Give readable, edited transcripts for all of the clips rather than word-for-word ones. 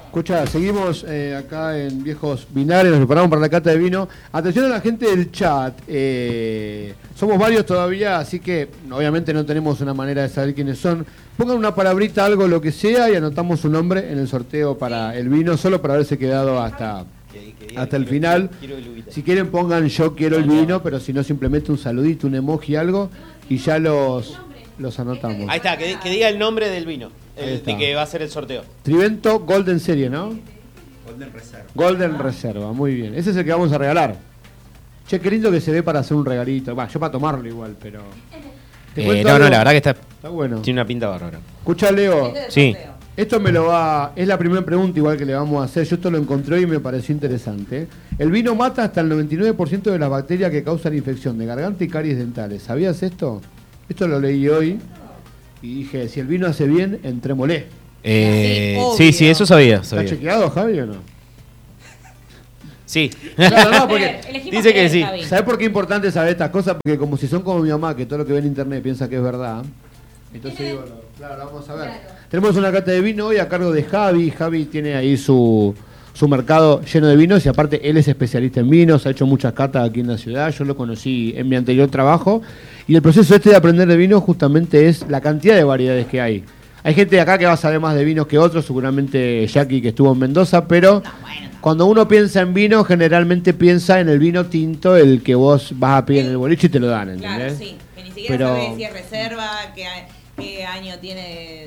Escucha, seguimos acá en Viejos Vinagres, nos preparamos para la cata de vino. Atención a la gente del chat. Somos varios todavía, así que obviamente no tenemos una manera de saber quiénes son. Pongan una palabrita, algo, lo que sea, y anotamos su nombre en el sorteo para el vino, solo para haberse quedado hasta el final. Si quieren pongan yo quiero el vino, pero si no simplemente un saludito, un emoji, algo, y ya los anotamos. Ahí está, que diga el nombre del vino, de que va a ser el sorteo. Trivento Golden Serie, ¿no? Golden Reserva. Golden Reserva, muy bien. Ese es el que vamos a regalar. Che, qué lindo que se ve para hacer un regalito. Va, yo para tomarlo igual, pero... No, la verdad que está bueno. Tiene una pinta bárbara. Escucha, Leo. Sí. Esto es la primera pregunta igual que le vamos a hacer. Yo esto lo encontré y me pareció interesante. El vino mata hasta el 99% de las bacterias que causan infección de garganta y caries dentales. ¿Sabías esto? Esto lo leí hoy y dije, si el vino hace bien, entrémosle. Sí, eso sabía. ¿Está chequeado, Javi, o no? Sí. Claro, no, porque dice que sí. ¿Sabés por qué es importante saber estas cosas? Porque como si son como mi mamá, que todo lo que ve en internet piensa que es verdad. Entonces digo, claro, vamos a ver. Claro. Tenemos una cata de vino hoy a cargo de Javi. Javi tiene ahí su mercado lleno de vinos y aparte él es especialista en vinos, ha hecho muchas catas aquí en la ciudad. Yo lo conocí en mi anterior trabajo y el proceso de aprender de vino justamente es la cantidad de variedades que hay. Hay gente de acá que va a saber más de vinos que otros, seguramente Jackie que estuvo en Mendoza, pero cuando uno piensa en vino, generalmente piensa en el vino tinto, el que vos vas a pedir en el boliche y te lo dan, ¿entendés? Claro, sí, que ni siquiera sabés si es reserva, qué año tiene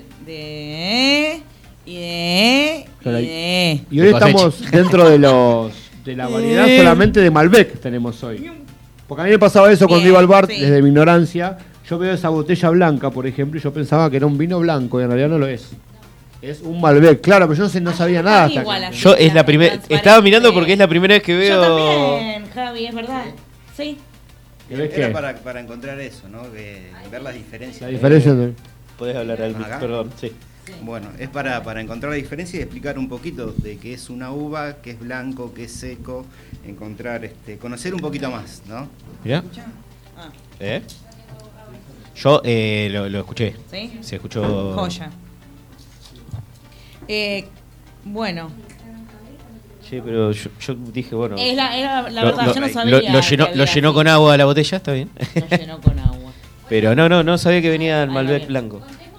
y hoy estamos dentro de la variedad solamente de Malbec tenemos hoy. Porque a mí me pasaba eso cuando iba al bar, desde mi ignorancia. Yo veo esa botella blanca, por ejemplo, y yo pensaba que era un vino blanco, y en realidad no lo es. Es un Malbec, claro, pero yo no sabía nada hasta que... Yo es la primera... Estaba mirando porque es la primera vez que veo... Yo también, Javi, es verdad. Sí. Era para encontrar eso, ¿no? Ver las diferencias. La diferencia de... Podés hablar al perdón, sí. Bueno, es para encontrar la diferencia y explicar un poquito de qué es una uva, qué es blanco, qué es seco, conocer un poquito más, ¿no? ¿Ya? Yo lo escuché. ¿Sí? Se escuchó... Joya. Bueno. Sí, pero yo dije, bueno... la verdad, yo no sabía. Lo llenó con agua la botella, está bien. Lo llenó con agua. Pero no sabía que venía el Malbec blanco.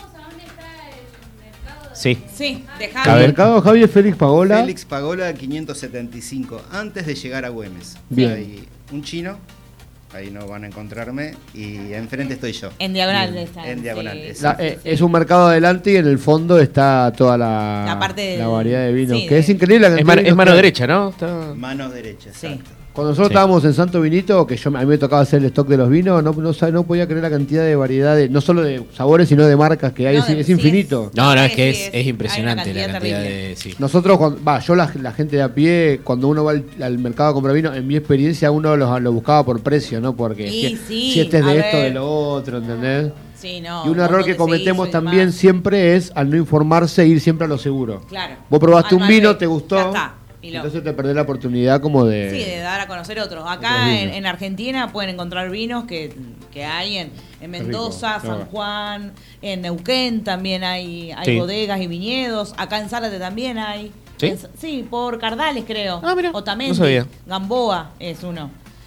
Sí. Sí, de El Javi. mercado Javi es Félix Pagola. Félix Pagola 575, antes de llegar a Güemes. Bien. Hay un chino, ahí no van a encontrarme, y enfrente estoy yo. En diagonal está. En diagonal. Sí. Es un mercado adelante y en el fondo está toda la variedad de vinos. Sí, que es increíble. Es mano derecha, ¿no? Mano derecha, exacto. Sí. Cuando nosotros estábamos en Santo Vinito, que a mí me tocaba hacer el stock de los vinos, no podía creer la cantidad de variedades, no solo de sabores, sino de marcas que hay. Es infinito. Es que es impresionante la cantidad de... Sí. Nosotros, la gente de a pie, cuando uno va al mercado a comprar vino, en mi experiencia uno lo buscaba por precio, ¿no? Porque si este es de esto, de lo otro, ¿entendés? Sí, no, y un error que cometemos también siempre es, al no informarse, ir siempre a lo seguro. Claro. Vos probaste un vino, te gustó... Ya está. Entonces te perdés la oportunidad como de... Sí, de dar a conocer otros. Acá en Argentina pueden encontrar vinos que hay en Mendoza, rico, San Juan, en Neuquén también hay bodegas y viñedos. Acá en Zárate también hay. ¿Sí? Sí, por Cardales creo. Mira, Otamendi, no sabía. Gamboa es uno.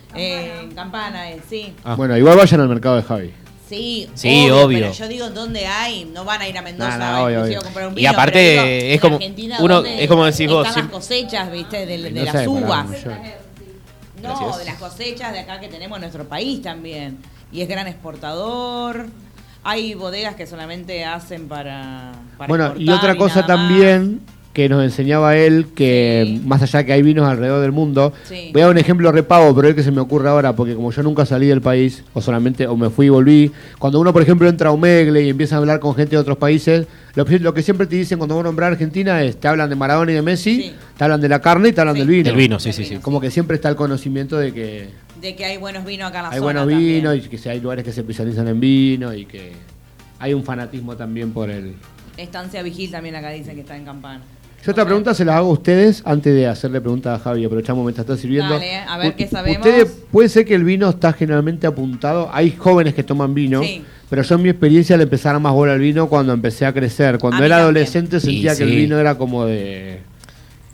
Campana sí. Bueno, igual vayan al mercado de Javi. Sí, obvio. Pero yo digo, ¿dónde hay? No van a ir a Mendoza obvio. a comprar un vino. Y aparte pero digo, es como es como decís vos. Están las cosechas, ¿viste? De No las sé, uvas. Gracias. No, de las cosechas de acá que tenemos en nuestro país también. Y es gran exportador. Hay bodegas que solamente hacen para bueno, exportar y otra cosa nada también que nos enseñaba él, que más allá que hay vinos alrededor del mundo, voy a dar un ejemplo repago, pero es que se me ocurre ahora, porque como yo nunca salí del país, o me fui y volví, cuando uno, por ejemplo, entra a Omegle y empieza a hablar con gente de otros países, lo que siempre te dicen cuando vos nombras Argentina es, te hablan de Maradona y de Messi, te hablan de la carne y te hablan del vino. Del vino, sí. Como que siempre está el conocimiento de que hay buenos vinos acá en la hay zona buenos también. vinos y que hay lugares que se especializan en vino y que hay un fanatismo también por el... Estancia Vigil también acá dicen que está en Campana. Yo esta pregunta se las hago a ustedes antes de hacerle pregunta a Javi. Aprovechamos mientras está sirviendo. Dale, a ver qué sabemos. Ustedes, puede ser que el vino está generalmente apuntado. Hay jóvenes que toman vino, pero yo en mi experiencia le empezaba más bola al vino cuando empecé a crecer. Cuando era adolescente sentía que el vino era como de...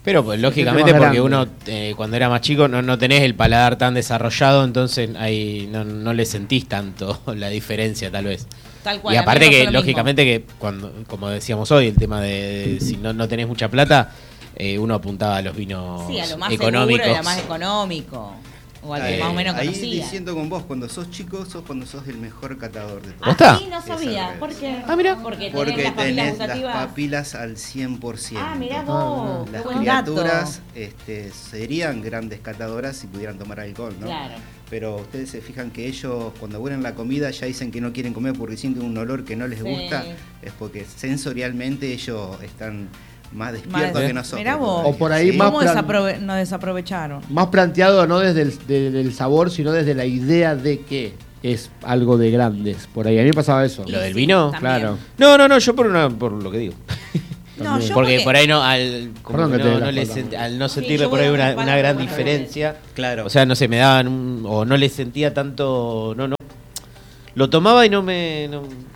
Pero pues, lógicamente porque uno cuando era más chico no tenés el paladar tan desarrollado, entonces ahí no le sentís tanto la diferencia tal vez. Tal cual, y aparte que lógicamente mismo. que cuando, como decíamos hoy, el tema de si no tenés mucha plata, uno apuntaba a los vinos a lo más económicos. Seguro, a lo más económico. O al que más o menos ahí conocía. diciendo con vos, cuando sos chico, sos cuando sos el mejor catador de todo. ¿Está? Sí, no sabía. ¿Por qué? Mira. Porque tenés las gustativas. papilas al 100%. Mirá vos. Las Qué buen dato. criaturas serían grandes catadoras si pudieran tomar alcohol, ¿no? Claro. Pero ustedes se fijan que ellos cuando huelen la comida ya dicen que no quieren comer porque sienten un olor que no les gusta. Es porque sensorialmente ellos están más despiertos que nosotros. Mirá vos. O por ahí ¿sí? más ¿Cómo nos desaprovecharon? Más planteado no desde el sabor, sino desde la idea de que es algo de grandes. Por ahí a mí me pasaba eso. ¿Lo del vino? También. Claro. No, yo por lo que digo. No, yo porque por ahí al no sentirle yo por ahí voy a una comparar gran con diferencia, Claro. o sea, no sé, me daban o no le sentía tanto, no, lo tomaba y no me...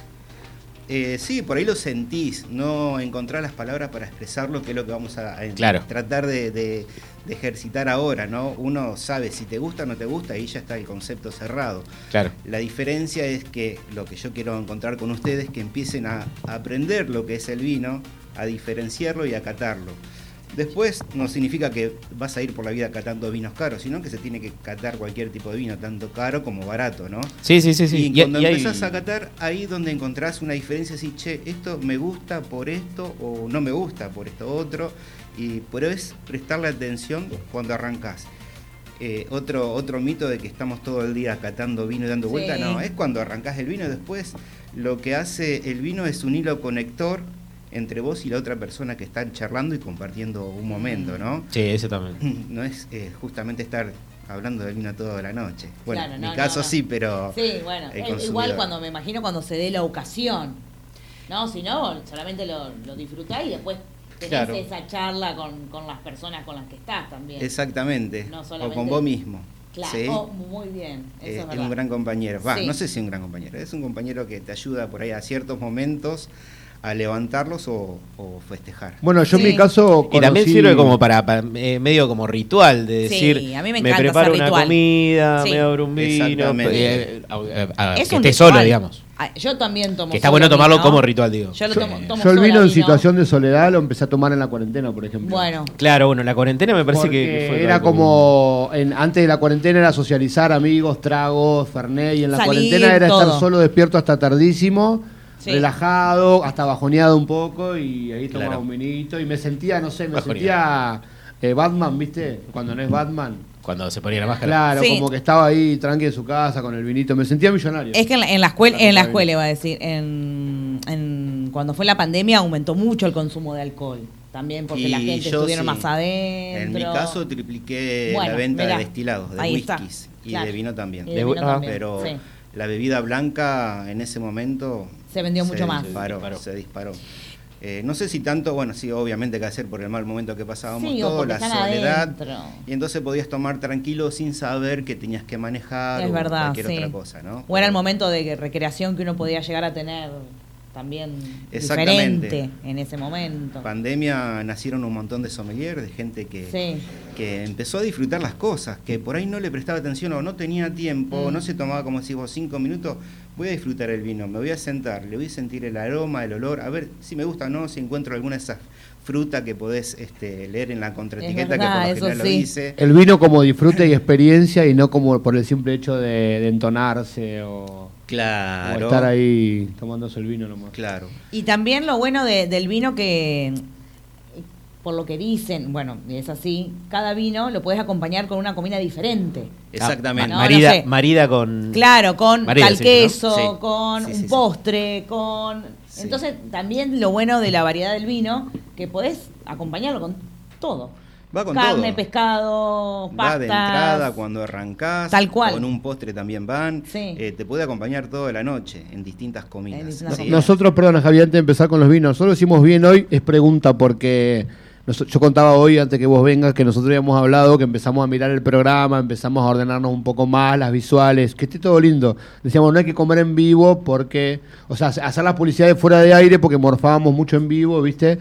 Sí, por ahí lo sentís, no encontrar las palabras para expresarlo, que es lo que vamos a tratar de ejercitar ahora, ¿no? Uno sabe si te gusta o no te gusta, ahí ya está el concepto cerrado. Claro. La diferencia es que lo que yo quiero encontrar con ustedes, que empiecen a aprender lo que es el vino, a diferenciarlo y a catarlo. Después no significa que vas a ir por la vida catando vinos caros, sino que se tiene que catar cualquier tipo de vino, tanto caro como barato, ¿no? Sí. Y cuando empezás a catar, ahí es donde encontrás una diferencia, así, che, esto me gusta por esto o no me gusta por esto otro, pero es prestarle atención cuando arrancás. Otro mito de que estamos todo el día catando vino y dando vueltas, no, es cuando arrancás el vino y después lo que hace el vino es un hilo conector entre vos y la otra persona que están charlando y compartiendo un momento, ¿no? Sí, eso también. No es justamente estar hablando del vino toda la noche. Bueno, claro, en mi caso sí, pero... Sí, bueno, igual cuando me imagino cuando se dé la ocasión, ¿no? Si no, solamente lo disfrutás y después tenés esa charla con las personas con las que estás también. Exactamente, no solamente... o con vos mismo. Claro, ¿sí? Muy bien, eso es verdad. Un gran compañero, sí. No sé si un gran compañero, es un compañero que te ayuda por ahí a ciertos momentos a levantarlos o festejar. Bueno, yo en mi caso y también sirve como para medio como ritual de decir, a mí me preparo una ritual. comida, me abro un vino, que esté solo, digamos. Yo también tomo. Que está bueno tomarlo vino, como ritual, digo. Yo el vino en situación de soledad lo empecé a tomar en la cuarentena, por ejemplo. Bueno. Claro, la cuarentena me parece que fue era como antes de la cuarentena era socializar, amigos, tragos, fernet, y en la cuarentena era estar solo despierto hasta tardísimo. Sí. Relajado, hasta bajoneado un poco, y ahí tomaba un vinito y me sentía, sentía Batman, ¿viste? Cuando no es Batman. Cuando se ponía la máscara. Claro, como que estaba ahí tranqui en su casa con el vinito, me sentía millonario. Es que en la escuela iba a decir, cuando fue la pandemia aumentó mucho el consumo de alcohol. También porque la gente estuvieron más adentro. En mi caso tripliqué la venta de destilados, de whiskies y de vino también. Pero la bebida blanca en ese momento se vendió mucho más. Se disparó. No sé si tanto, sí, obviamente que hacer por el mal momento que pasábamos todos, la soledad. Y entonces podías tomar tranquilo sin saber que tenías que manejar o cualquier otra cosa, ¿no? O era el momento de recreación que uno podía llegar a tener también diferente en ese momento. Pandemia nacieron un montón de sommeliers, de gente que empezó a disfrutar las cosas, que por ahí no le prestaba atención o no tenía tiempo, no se tomaba, como decís vos, 5 minutos, voy a disfrutar el vino, me voy a sentar, le voy a sentir el aroma, el olor, a ver si me gusta o no, si encuentro alguna de esas frutas que podés leer en la contraetiqueta, que por lo general lo dice. El vino como disfrute y experiencia y no como por el simple hecho de entonarse o... Claro. O estar ahí tomándose el vino nomás. Claro. Y también lo bueno del vino que, por lo que dicen, es así, cada vino lo puedes acompañar con una comida diferente. Exactamente. Marida con... Claro, con tal queso, ¿no? con un postre, con... Sí. Entonces también lo bueno de la variedad del vino, que podés acompañarlo con todo. Va con carne, todo. pescado, pastas. Va de entrada cuando arrancás. Tal cual. Con un postre también van. Sí. Te puede acompañar toda la noche en distintas comidas. Nosotros, perdón, Javier, antes de empezar con los vinos, nosotros decimos bien hoy, es pregunta porque yo contaba hoy, antes que vos vengas, que nosotros habíamos hablado, que empezamos a mirar el programa, empezamos a ordenarnos un poco más, las visuales, que esté todo lindo. Decíamos, no hay que comer en vivo porque, hacer las publicidades fuera de aire porque morfábamos mucho en vivo, ¿viste?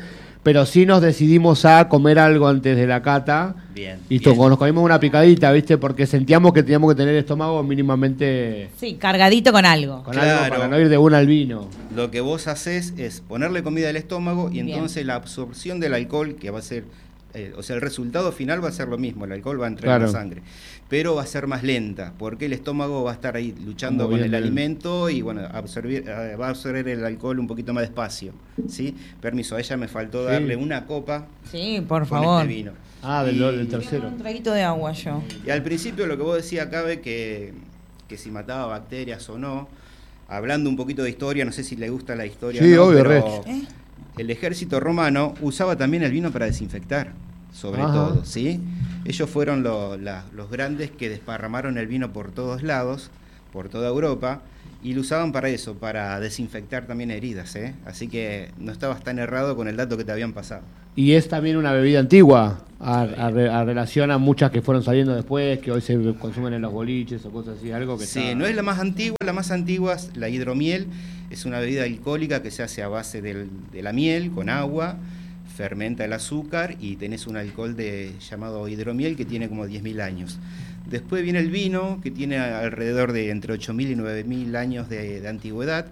pero sí nos decidimos a comer algo antes de la cata. Bien. Y bien. nos comimos una picadita, ¿viste? Porque sentíamos que teníamos que tener el estómago mínimamente... Sí, cargadito con algo. Con algo para no ir de una al vino. Lo que vos haces es ponerle comida al estómago y entonces la absorción del alcohol, que va a ser... o sea, el resultado final va a ser lo mismo, el alcohol va a entrar en la sangre, pero va a ser más lenta, porque el estómago va a estar ahí luchando con el alimento y bueno, va a absorber el alcohol un poquito más despacio, ¿sí? Permiso, a ella me faltó darle una copa. Sí, por favor. Este vino. Del tercero. Un traguito de agua yo. Y al principio lo que vos decías, Cabe, que si mataba bacterias o no, hablando un poquito de historia, no sé si le gusta la historia. Sí, no, obvio, pero el ejército romano usaba también el vino para desinfectar, sobre todo, ¿sí? Ellos fueron los grandes que desparramaron el vino por todos lados, por toda Europa, y lo usaban para eso, para desinfectar también heridas, ¿eh? Así que no estabas tan errado con el dato que te habían pasado. Y es también una bebida antigua, a relación a muchas que fueron saliendo después, que hoy se consumen en los boliches o cosas así, algo que sí, no es la más antigua es la hidromiel, es una bebida alcohólica que se hace a base de la miel con agua, fermenta el azúcar y tenés un alcohol llamado hidromiel que tiene como 10.000 años. Después viene el vino, que tiene alrededor de entre 8.000 y 9.000 años de antigüedad,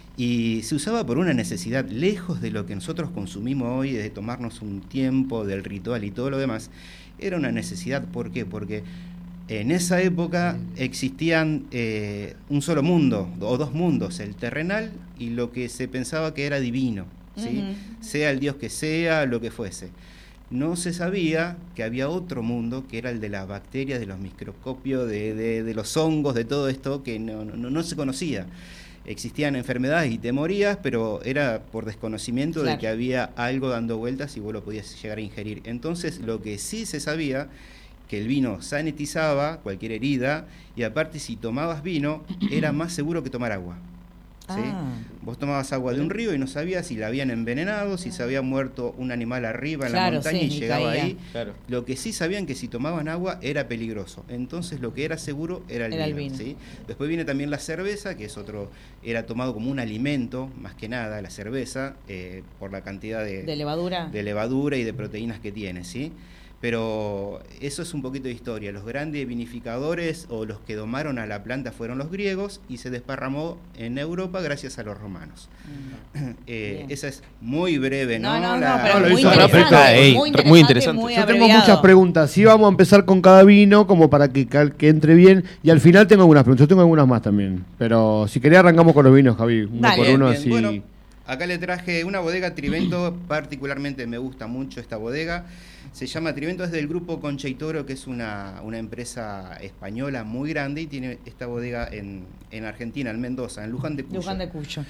y se usaba por una necesidad, lejos de lo que nosotros consumimos hoy, de tomarnos un tiempo, del ritual y todo lo demás. Era una necesidad, ¿por qué? Porque en esa época existían un solo mundo, o dos mundos, el terrenal y lo que se pensaba que era divino, ¿sí? Sea el Dios que sea, lo que fuese. No se sabía que había otro mundo, que era el de las bacterias, de los microscopios, de los hongos, de todo esto, que no se conocía. Existían enfermedades y te morías, pero era por desconocimiento de que había algo dando vueltas y vos lo podías llegar a ingerir. Entonces, lo que sí se sabía, que el vino sanitizaba cualquier herida, y aparte si tomabas vino, era más seguro que tomar agua. ¿Sí? Vos tomabas agua de un río y no sabías si la habían envenenado, si se había muerto un animal arriba en la montaña y llegaba ahí. Claro. Lo que sí sabían que si tomaban agua era peligroso. Entonces lo que era seguro era el vino. ¿Sí? Después viene también la cerveza, que es era tomado como un alimento, más que nada, la cerveza, por la cantidad de levadura y de proteínas que tiene, ¿sí? Pero eso es un poquito de historia. Los grandes vinificadores o los que domaron a la planta fueron los griegos y se desparramó en Europa gracias a los romanos. Esa es muy breve, ¿no? Pero muy interesante. Yo tengo muchas preguntas. Sí, vamos a empezar con cada vino como para que entre bien. Y al final tengo algunas preguntas. Yo tengo algunas más también. Pero si querés arrancamos con los vinos, Javi. Uno por uno así. Bueno, acá le traje una bodega Trivento. Particularmente me gusta mucho esta bodega. Se llama Trivento, es del grupo Concha y Toro, que es una empresa española muy grande y tiene esta bodega en Argentina, en Mendoza, en Luján de Cuyo.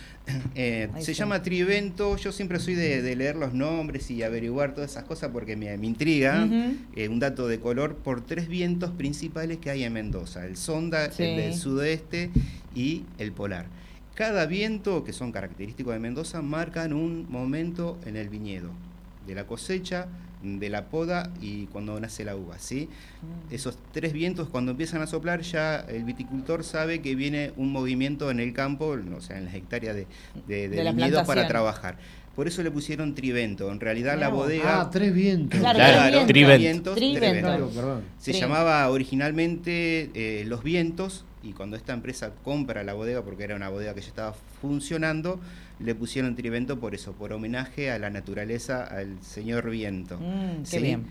Se llama Trivento. Yo siempre soy de leer los nombres y averiguar todas esas cosas porque me intriga. Un dato de color, por 3 vientos principales que hay en Mendoza: el Sonda, el del sudeste y el polar. Cada viento, que son característicos de Mendoza, marcan un momento en el viñedo, de la cosecha, de la poda y cuando nace la uva, ¿sí? Esos 3 vientos, cuando empiezan a soplar, ya el viticultor sabe que viene un movimiento en el campo, o sea, en las hectáreas de viñedos para trabajar. Por eso le pusieron Trivento. En realidad la bodega... 3 vientos. Claro, Trivento. Perdón. Se llamaba originalmente Los Vientos, y cuando esta empresa compra la bodega, porque era una bodega que ya estaba funcionando, le pusieron Trivento por eso, por homenaje a la naturaleza, al señor viento. Qué bien.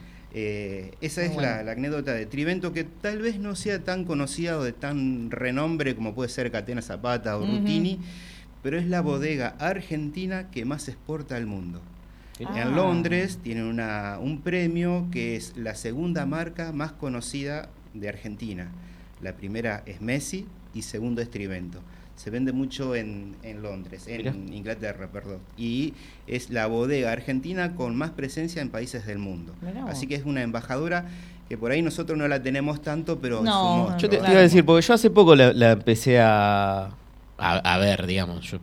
Esa es la anécdota de Trivento, que tal vez no sea tan conocida o de tan renombre como puede ser Catena Zapata o Rutini, pero es la bodega argentina que más exporta al mundo. En Londres tienen un premio que es la segunda marca más conocida de Argentina. La primera es Messi y segundo es Trivento. Se vende mucho en Londres, en Inglaterra, perdón. Y es la bodega argentina con más presencia en países del mundo. Así que es una embajadora que por ahí nosotros no la tenemos tanto, pero yo te iba a decir, porque yo hace poco la empecé a ver, digamos,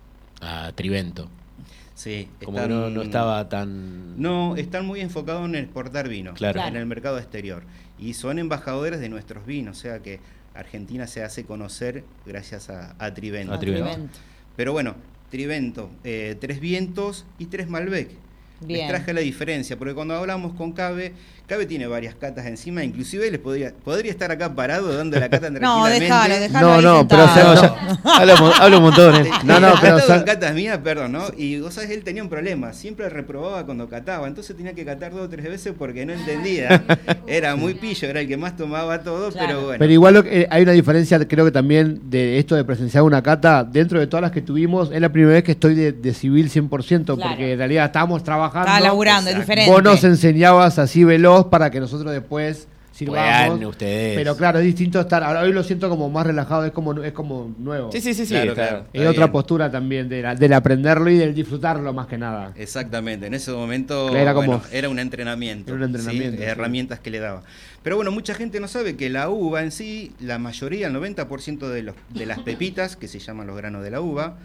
a Trivento. Sí, como que no estaba tan... No, están muy enfocados en exportar vino, claro, en el mercado exterior. Y son embajadores de nuestros vinos, o sea que Argentina se hace conocer gracias a Trivento. A Trivento. Pero bueno, Trivento, 3 vientos y 3 Malbec. Les traje la diferencia, porque cuando hablamos con Cabe tiene varias catas encima, inclusive les podría estar acá parado dando la cata tranquilamente. Déjalo pero habla un montón. Pero son catas mías, perdón, ¿no? Y vos sabés, él tenía un problema, siempre reprobaba cuando cataba, entonces tenía que catar 2 o 3 veces porque no entendía. Era muy pillo, era el que más tomaba todo, pero bueno. Pero igual hay una diferencia, creo que también, de esto de presenciar una cata, dentro de todas las que tuvimos, es la primera vez que estoy de civil 100%, porque en realidad estábamos trabajando. Estaba laburando, es diferente. Vos nos enseñabas así veloz para que nosotros después sirvamos. Ustedes. Pero claro, es distinto estar. Ahora hoy lo siento como más relajado, es como nuevo. Sí. Claro. Es otra postura también del aprenderlo y del disfrutarlo más que nada. Exactamente, en ese momento era un entrenamiento. ¿sí? Herramientas que le daba. Pero bueno, mucha gente no sabe que la uva en sí, la mayoría, el 90% de las pepitas, que se llaman los granos de la uva,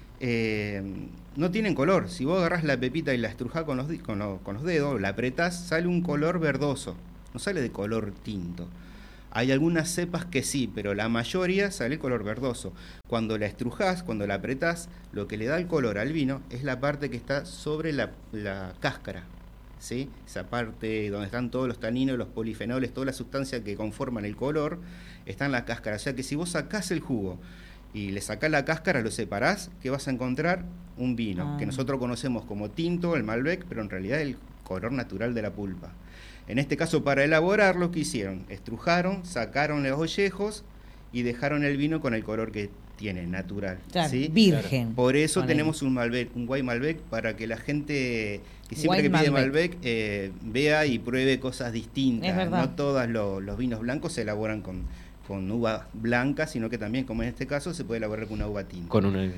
no tienen color. Si vos agarrás la pepita y la estrujás con los dedos, la apretás, sale un color verdoso, no sale de color tinto. Hay algunas cepas que sí, pero la mayoría sale color verdoso. Cuando la estrujás, cuando la apretás, lo que le da el color al vino es la parte que está sobre la cáscara, ¿sí? Esa parte donde están todos los taninos, los polifenoles, toda la sustancia que conforman el color, está en la cáscara. O sea que si vos sacás el jugo y le sacás la cáscara, lo separás, ¿qué vas a encontrar? Un vino, que nosotros conocemos como tinto, el Malbec, pero en realidad es el color natural de la pulpa. En este caso, para elaborarlo, ¿qué hicieron? Estrujaron, sacaron los ollejos y dejaron el vino con el color que tiene, natural. Claro, ¿sí? virgen. Por eso tenemos un Malbec, un White Malbec, para que la gente que siempre que pide Malbec vea y pruebe cosas distintas. Es verdad. No todos los vinos blancos se elaboran con uva blanca, sino que también, como en este caso, se puede elaborar con una uva tinta.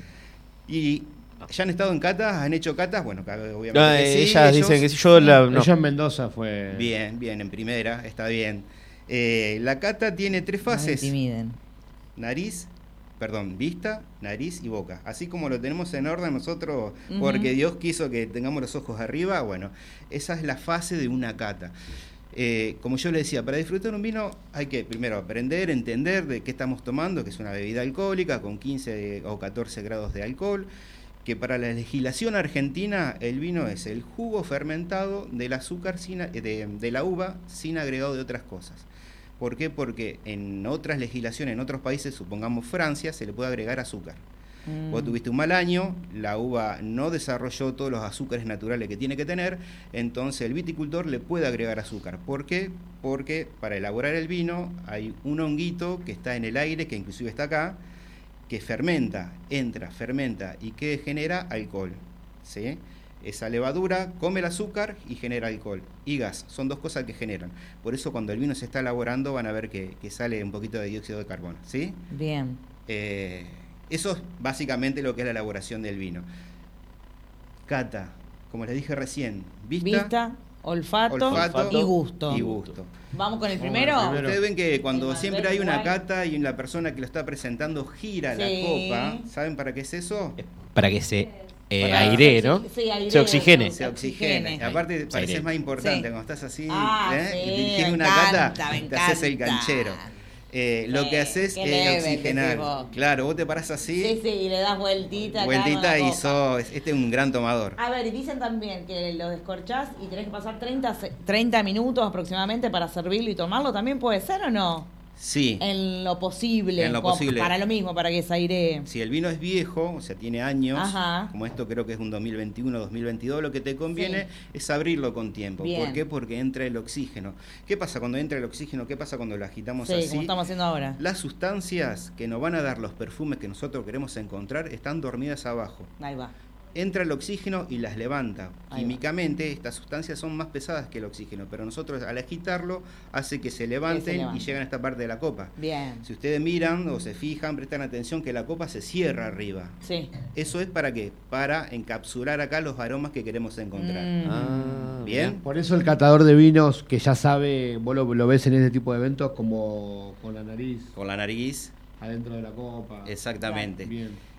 Y ¿ya han estado en catas? ¿Han hecho catas? Bueno, obviamente que sí. Ellas dicen que sí, yo no. Ella en Mendoza fue... Bien, en primera, está bien. La cata tiene 3 fases. No intimiden. Vista, nariz y boca. Así como lo tenemos en orden nosotros, porque Dios quiso que tengamos los ojos arriba, bueno, esa es la fase de una cata. Como yo le decía, para disfrutar un vino hay que primero aprender, entender de qué estamos tomando, que es una bebida alcohólica con 15 o 14 grados de alcohol, que para la legislación argentina el vino es el jugo fermentado del azúcar de la uva sin agregado de otras cosas. ¿Por qué? Porque en otras legislaciones, en otros países, supongamos Francia, se le puede agregar azúcar. Vos tuviste un mal año, la uva no desarrolló todos los azúcares naturales que tiene que tener, entonces el viticultor le puede agregar azúcar. ¿Por qué? Porque para elaborar el vino hay un honguito que está en el aire, que inclusive está acá, que fermenta y que genera alcohol, ¿sí? Esa levadura come el azúcar y genera alcohol y gas, son 2 cosas que generan. Por eso cuando el vino se está elaborando van a ver que sale un poquito de dióxido de carbono, ¿sí? Bien. Eso es básicamente lo que es la elaboración del vino. Cata, como les dije recién, vista, olfato y gusto. ¿Vamos con el primero? Ustedes ven que cuando siempre hay una cata y la persona que lo está presentando gira la copa, ¿saben para qué es eso? Para que se aire, ¿no? Sí, aire, se oxigene. Se oxigene. Aparte parece más importante cuando estás así y dirigiendo una cata, te haces el canchero. Lo que haces es oxigenar. Claro, vos te parás así. Sí, y le das vueltita y este es un gran tomador. A ver, y dicen también que lo descorchás y tenés que pasar 30 minutos aproximadamente para servirlo y tomarlo. ¿También puede ser o no? Sí. En lo posible. Para lo mismo, para que se aire. Si el vino es viejo, o sea, tiene años, como esto creo que es un 2021, 2022, lo que te conviene es abrirlo con tiempo. Bien. ¿Por qué? Porque entra el oxígeno. ¿Qué pasa cuando entra el oxígeno? ¿Qué pasa cuando lo agitamos así? Como estamos haciendo ahora. Las sustancias que nos van a dar los perfumes que nosotros queremos encontrar están dormidas abajo. Ahí va. Entra el oxígeno y las levanta. Químicamente estas sustancias son más pesadas que el oxígeno, pero nosotros al agitarlo hace que se levanten y llegan a esta parte de la copa. Bien. Si ustedes miran o se fijan, prestan atención que la copa se cierra arriba. Sí. ¿Eso es para qué? Para encapsular acá los aromas que queremos encontrar. ¿Bien? Por eso el catador de vinos que ya sabe, vos lo ves en este tipo de eventos como con la nariz. Con la nariz. Adentro de la copa. Exactamente. Bien.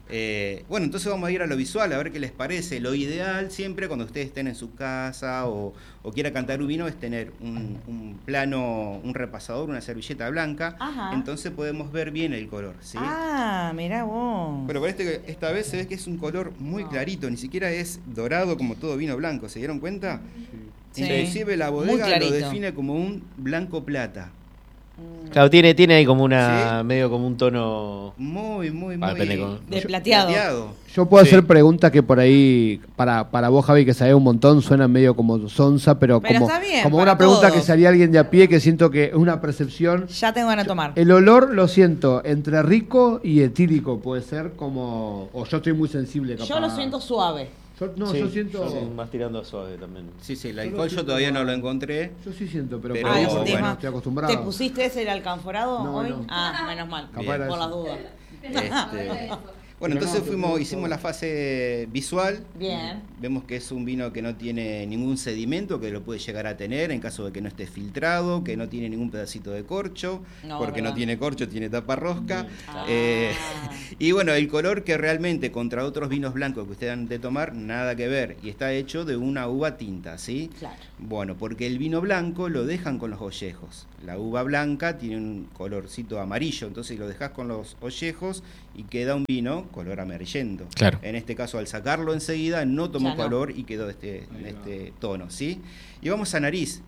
Bueno, entonces vamos a ir a lo visual, a ver qué les parece. Lo ideal siempre cuando ustedes estén en su casa o quiera cantar un vino es tener un plano, un repasador, una servilleta blanca. Ajá. Entonces podemos ver bien el color, ¿sí? Ah, mirá vos. Pero por esta vez se ve que es un color muy clarito, ni siquiera es dorado como todo vino blanco, ¿se dieron cuenta? Sí. Inclusive la bodega lo define como un blanco plata. Claro, tiene ahí como una, ¿sí? Medio como un tono muy de plateado. Yo puedo hacer preguntas que por ahí, para vos, Javi, que sabés un montón, suenan medio como sonsa, pero como, está bien, como una pregunta que sería alguien de a pie, que siento que es una percepción. Ya tengo ganas de tomar. El olor lo siento entre rico y etílico, puede ser como, o yo estoy muy sensible, capaz. Yo lo siento suave. Yo siento... Yo más tirando a suave también. Sí, el alcohol yo todavía no lo encontré. Yo sí siento, pero bueno, estoy acostumbrado. ¿Te pusiste ese alcanforado hoy? No. Ah, menos mal, por las dudas. Bueno, entonces hicimos la fase visual. Bien. Vemos que es un vino que no tiene ningún sedimento, que lo puede llegar a tener en caso de que no esté filtrado, que no tiene ningún pedacito de corcho, porque no tiene corcho, tiene tapa rosca. Y bueno, el color que realmente contra otros vinos blancos que ustedes han de tomar, nada que ver. Y está hecho de una uva tinta, ¿sí? Claro. Bueno, porque el vino blanco lo dejan con los ollejos. La uva blanca tiene un colorcito amarillo, entonces lo dejas con los ollejos y queda un vino color amarillento. Claro. En este caso, al sacarlo enseguida, no tomó color y quedó en este tono, ¿sí? Y vamos a nariz.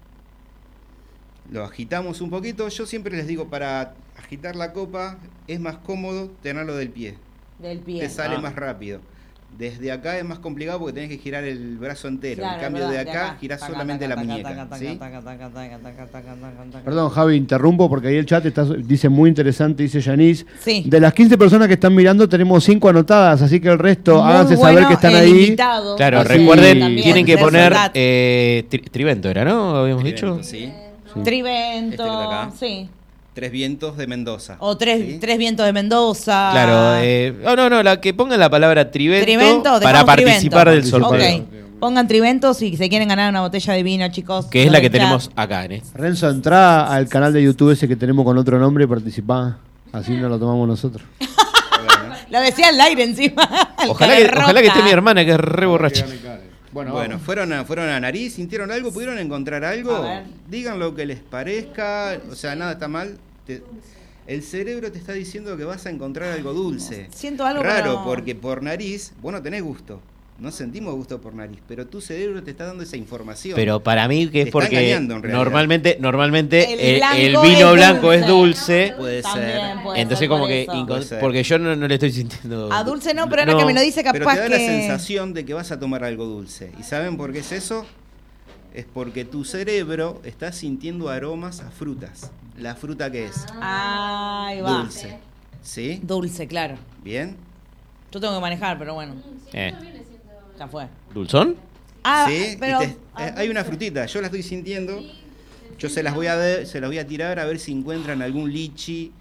Lo agitamos un poquito. Yo siempre les digo, para agitar la copa es más cómodo tenerlo del pie. Del pie. Te sale más rápido. Desde acá es más complicado porque tenés que girar el brazo entero. Claro, en cambio, de acá girás solamente la muñeca. ¿Sí? Perdón, Javi, interrumpo porque ahí el chat dice muy interesante, dice Yanis. Sí. De las 15 personas que están mirando, tenemos 5 anotadas, así que el resto muy háganse saber que están ahí. Invitado. Claro, así, recuerden, tienen que poner Trivento, ¿era, no? ¿Habíamos dicho? Sí. Trivento, de acá. sí. Tres vientos de Mendoza. O tres vientos de Mendoza. Claro, no, la que pongan la palabra Trivento para participar del sorteo. Pongan Trivento si se quieren ganar una botella de vino, chicos. Que es la que tenemos acá, ¿eh? Renzo, entrá al canal de YouTube ese que tenemos con otro nombre y participá. Así no lo tomamos nosotros. Lo decía al aire encima. Ojalá que esté mi hermana, que es re borracha. Bueno, fueron a nariz, sintieron algo, pudieron encontrar algo. Digan lo que les parezca, o sea, nada está mal. El cerebro te está diciendo que vas a encontrar algo dulce. Siento algo raro, porque por nariz, vos no tenés gusto. No sentimos gusto por nariz, pero tu cerebro te está dando esa información. Pero para mí que es porque normalmente el blanco vino blanco es dulce. Puede ser. Entonces como que porque yo no le estoy sintiendo. A dulce no, pero ahora que me lo dice capaz pero te da que la sensación de que vas a tomar algo dulce. ¿Y saben por qué es eso? Es porque tu cerebro está sintiendo aromas a frutas. ¿La fruta qué es? Ahí va. Dulce. ¿Sí? Dulce, claro. ¿Bien? Yo tengo que manejar, pero bueno. Ya fue. ¿Dulzón? Sí, pero hay una frutita, yo la estoy sintiendo. Yo se las voy a tirar a ver si encuentran algún lichi,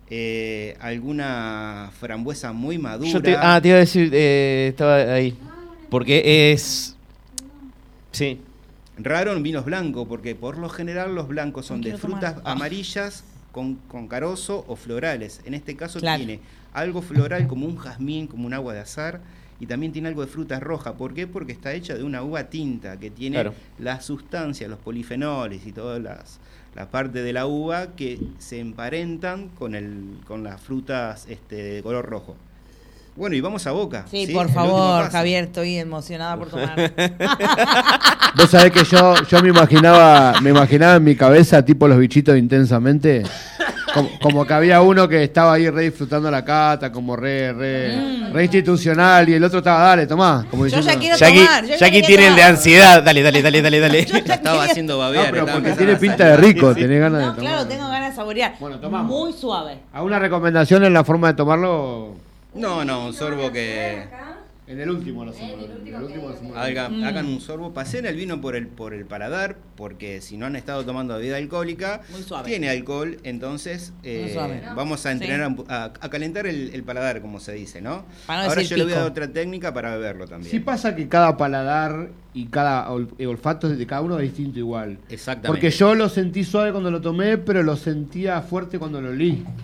alguna frambuesa muy madura. Te iba a decir, estaba ahí. Porque es... Sí. Raro en vinos blancos, porque por lo general los blancos son de frutas amarillas con carozo o florales. En este caso tiene algo floral como un jazmín, como un agua de azar, y también tiene algo de fruta roja. ¿Por qué? Porque está hecha de una uva tinta que tiene las sustancias, los polifenoles y todas la parte de la uva que se emparentan con las frutas de color rojo. Bueno, y vamos a boca. Sí, por favor, Javier, estoy emocionada por tomar. Vos sabés que yo me imaginaba en mi cabeza tipo los bichitos intensamente. Como que había uno que estaba ahí re disfrutando la cata, como re institucional, y el otro estaba, dale, tomá. Como diciendo, yo ya quiero tomar. Jackie tiene el de ansiedad, dale. Estaba haciendo babear. No, pero porque tiene pinta de rico, tenés ganas de tomar. Claro, tengo ganas de saborear. Bueno, tomamos. Muy suave. ¿Alguna recomendación en la forma de tomarlo? No, un sorbo que... En el último lo hacemos. Hagan un sorbo, pasen el vino por el paladar, porque si no han estado tomando bebida alcohólica, tiene alcohol, entonces vamos a entrenar a calentar el paladar, como se dice, ¿no? Ahora yo le voy a dar otra técnica para beberlo también. Sí pasa que cada paladar y cada olfato de cada uno es distinto igual. Exactamente. Porque yo lo sentí suave cuando lo tomé, pero lo sentía fuerte cuando lo olí.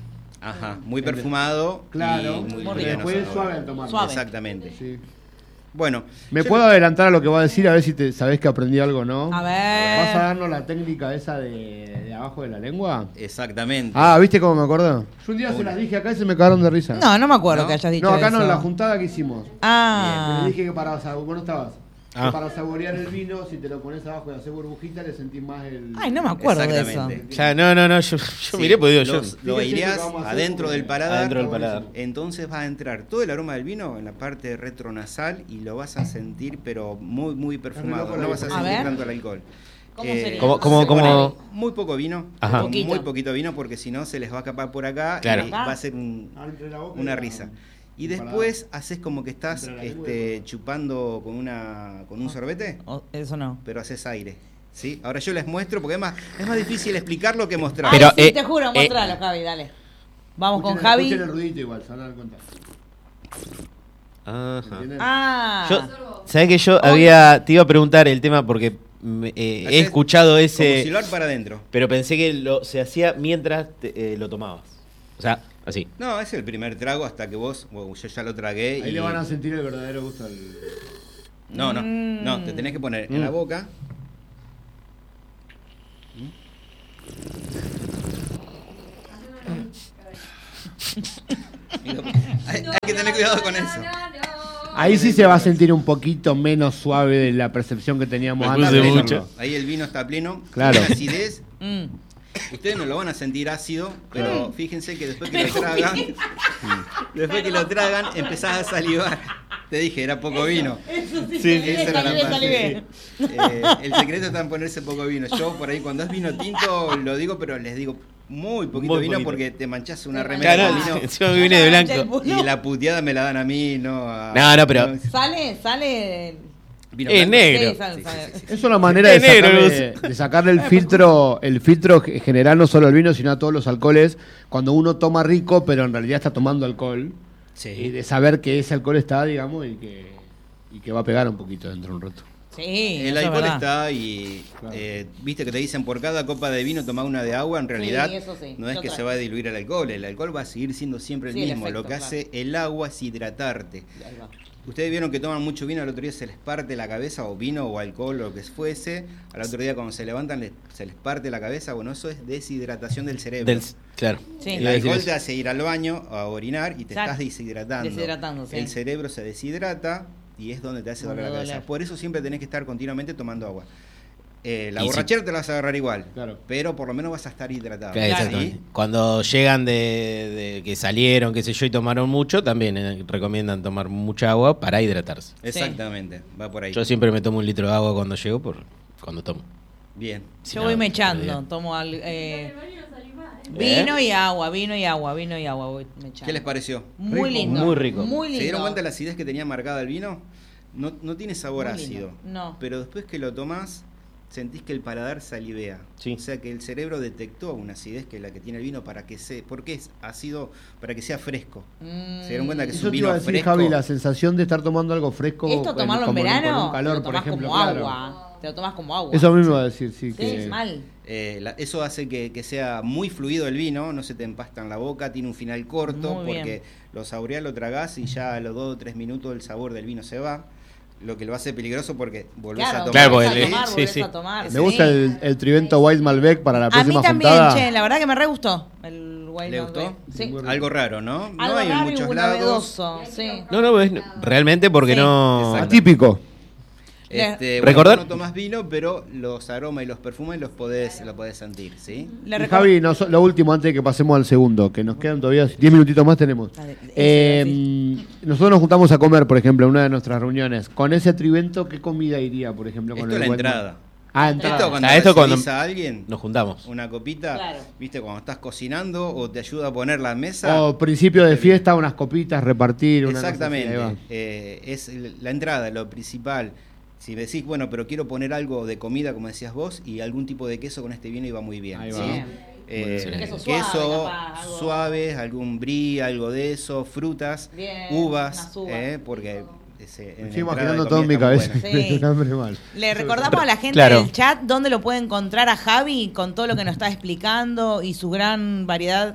Ajá, muy perfumado. Claro, y muy después suave al tomarlo. Suave. Exactamente. Sí. Bueno. ¿Me puedo adelantar a lo que voy a decir? A ver si sabés que aprendí algo o no. A ver. ¿Vas a darnos la técnica esa de abajo de la lengua? Exactamente. Ah, ¿viste cómo me acuerdo? Yo un día se las dije acá y se me cagaron de risa. No me acuerdo ¿No? que hayas dicho No, acá eso. no, en la juntada que hicimos. Ah. Le dije que para vos no estabas. Ah. Que para saborear el vino, si te lo pones abajo y haces burbujita, le sentís más el... Ay, no me acuerdo de eso. Exactamente. Ya, no, yo Sí, miré, pues digo, yo. lo aireás Fíjense lo que vamos a hacer adentro porque- del paladar. Adentro del paladar. Entonces va a entrar todo el aroma del vino en la parte retronasal y lo vas a sentir, pero muy, muy perfumado. loco No la vas a diferencia. sentir A ver. tanto el alcohol. ¿Cómo sería? ¿Cómo- se cómo- pone muy poco vino. Ajá. Poquito. Muy poquito vino porque si no se les va a escapar por acá Claro. y va a ser Entre la boca y una la- risa. Y el después haces como que estás Entre la lengua y la chupando con un sorbete, Eso no. pero haces aire. ¿Sí? Ahora yo les muestro porque es más difícil explicarlo que mostrar. Pero, Ay, sí, te juro, mostralo, Javi, dale. Vamos con Escuchen Javi. el ruidito igual, se van a dar cuenta. Ajá. ¿Entienden? Ah. Yo, ¿sabés que yo te iba a preguntar el tema porque he Haces escuchado Como ese, silbar para adentro. pero pensé que se hacía mientras lo tomabas. O sea, así. No, es el primer trago hasta que yo ya lo tragué. Ahí y... le van a sentir el verdadero gusto al... No, te tenés que poner en la boca. Hay que tener cuidado con eso. Ahí sí se va a sentir un poquito menos suave de la percepción que teníamos Me antes. puse de mucho. hacerlo. Ahí el vino está pleno. Claro. Tiene acidez. Mm. Ustedes no lo van a sentir ácido, pero fíjense que después que lo tragan, empezás a salivar. Te dije, era poco vino. Eso sí, Sí, esa era la salivé, parte. salivé. El secreto está en ponerse poco vino. Yo por ahí cuando es vino tinto lo digo, pero les digo muy poquito Muy vino poquito. porque te manchás una remera Claro, de vino. encima me vine de blanco. Y la puteada me la dan a mí, no a... No, pero- Sale. Vino Es blanco. negro. Sí, sale. Es una manera de Es negro, sacarle el filtro general, no solo al vino, sino a todos los alcoholes. Cuando uno toma rico, pero en realidad está tomando alcohol. Y Sí. de saber que ese alcohol está, digamos, y que va a pegar un poquito dentro de un rato. Sí, El eso es alcohol verdad. está y Claro. viste que te dicen por cada copa de vino toma una de agua, en realidad eso sí, no es yo que traigo. se va a diluir el alcohol va a seguir siendo siempre el Sí, el mismo, efecto, lo que claro. hace el agua es hidratarte. Ahí va. Ustedes vieron que toman mucho vino, al otro día se les parte la cabeza, o vino o alcohol o lo que fuese, al otro día cuando se levantan se les parte la cabeza, bueno, eso es deshidratación del cerebro. Claro. Sí. El Iba a decir alcohol eso. te hace ir al baño a orinar y te Exacto. estás deshidratando. Deshidratando, sí. El cerebro se deshidrata y es donde te hace doler la Donde cabeza. doler. Por eso siempre tenés que estar continuamente tomando agua. La Y borrachera te la vas a agarrar igual, Claro. pero por lo menos vas a estar hidratado. Claro, exactamente. ¿Sí? Cuando llegan de que salieron, qué sé yo, y tomaron mucho, también recomiendan tomar mucha agua para hidratarse. Exactamente, va por ahí. Yo siempre me tomo 1 litro de agua cuando llego, cuando tomo. Bien. Si Yo no, voy no mechando, podría. tomo vino y agua, vino y agua voy mechando. ¿Qué les pareció? Muy Rico, lindo. muy rico. Muy lindo. ¿Se dieron cuenta de la acidez que tenía marcada el vino? No tiene sabor Muy lindo. ácido. No. Pero después que lo tomás, sentís que el paladar salivea. Sí. O sea que el cerebro detectó una acidez que es la que tiene el vino para que ¿por qué es ácido? Para que sea fresco. ¿Se dieron cuenta que es Eso un te iba vino a decir, fresco? Javi, la sensación de estar tomando algo fresco. Esto tomarlo en como verano, con un calor, te lo por tomás ejemplo. como claro. agua. Te lo tomas como agua. Eso a mí me va a decir, sí. Sí, que mal. Eso hace que sea muy fluido el vino, no se te empasta en la boca, tiene un final corto, Muy bien. porque lo saboreás, lo tragás y ya a los 2 o 3 minutos el sabor del vino se va, lo que lo hace peligroso porque volvés Claro, a tomar. Claro, volvés porque a tomar, sí, volvés sí. a tomar. Me sí. gusta el Trivento White Malbec para la A mí próxima también, juntada. che, la verdad que me re gustó el Wild ¿Le Malbec. gustó? Sí. Muy Algo raro, ¿no? No Algo hay en raro y muchos muy lados. novedoso, sí. No, es realmente porque Sí. no. Exacto. Atípico. Recordar- Bueno, no tomas vino, pero los aromas y los perfumes lo podés sentir, ¿sí? Le Y recom- Javi, lo último antes de que pasemos al segundo, que nos quedan todavía 10 minutitos más tenemos. Dale, Nosotros nos juntamos a comer, por ejemplo, en una de nuestras reuniones. Con ese Trivento, ¿qué comida iría, por ejemplo? Con Esto es la White entrada. Malbec? Ah, entrada. Esto cuando Esto recibís cuando a alguien, Nos juntamos. una copita, Claro. viste, cuando estás cocinando o te ayuda a poner la mesa. O principio de fiesta, unas copitas, repartir. Una cosa así, ahí Exactamente, va. es la entrada, lo principal. Si decís, bueno, pero quiero poner algo de comida, como decías vos, y algún tipo de queso con este vino iba muy bien. Ahí va. ¿sí? Bien. Queso suave, capaz, algo- suaves, algún brie, algo de eso, frutas, Bien, uvas, unas uvas. porque Me en estoy entrada de imaginando todo en mi comida está cabeza. muy buena. Sí. Un hambre mal. Le recordamos a la gente Claro. del chat dónde lo puede encontrar a Javi con todo lo que nos está explicando y su gran variedad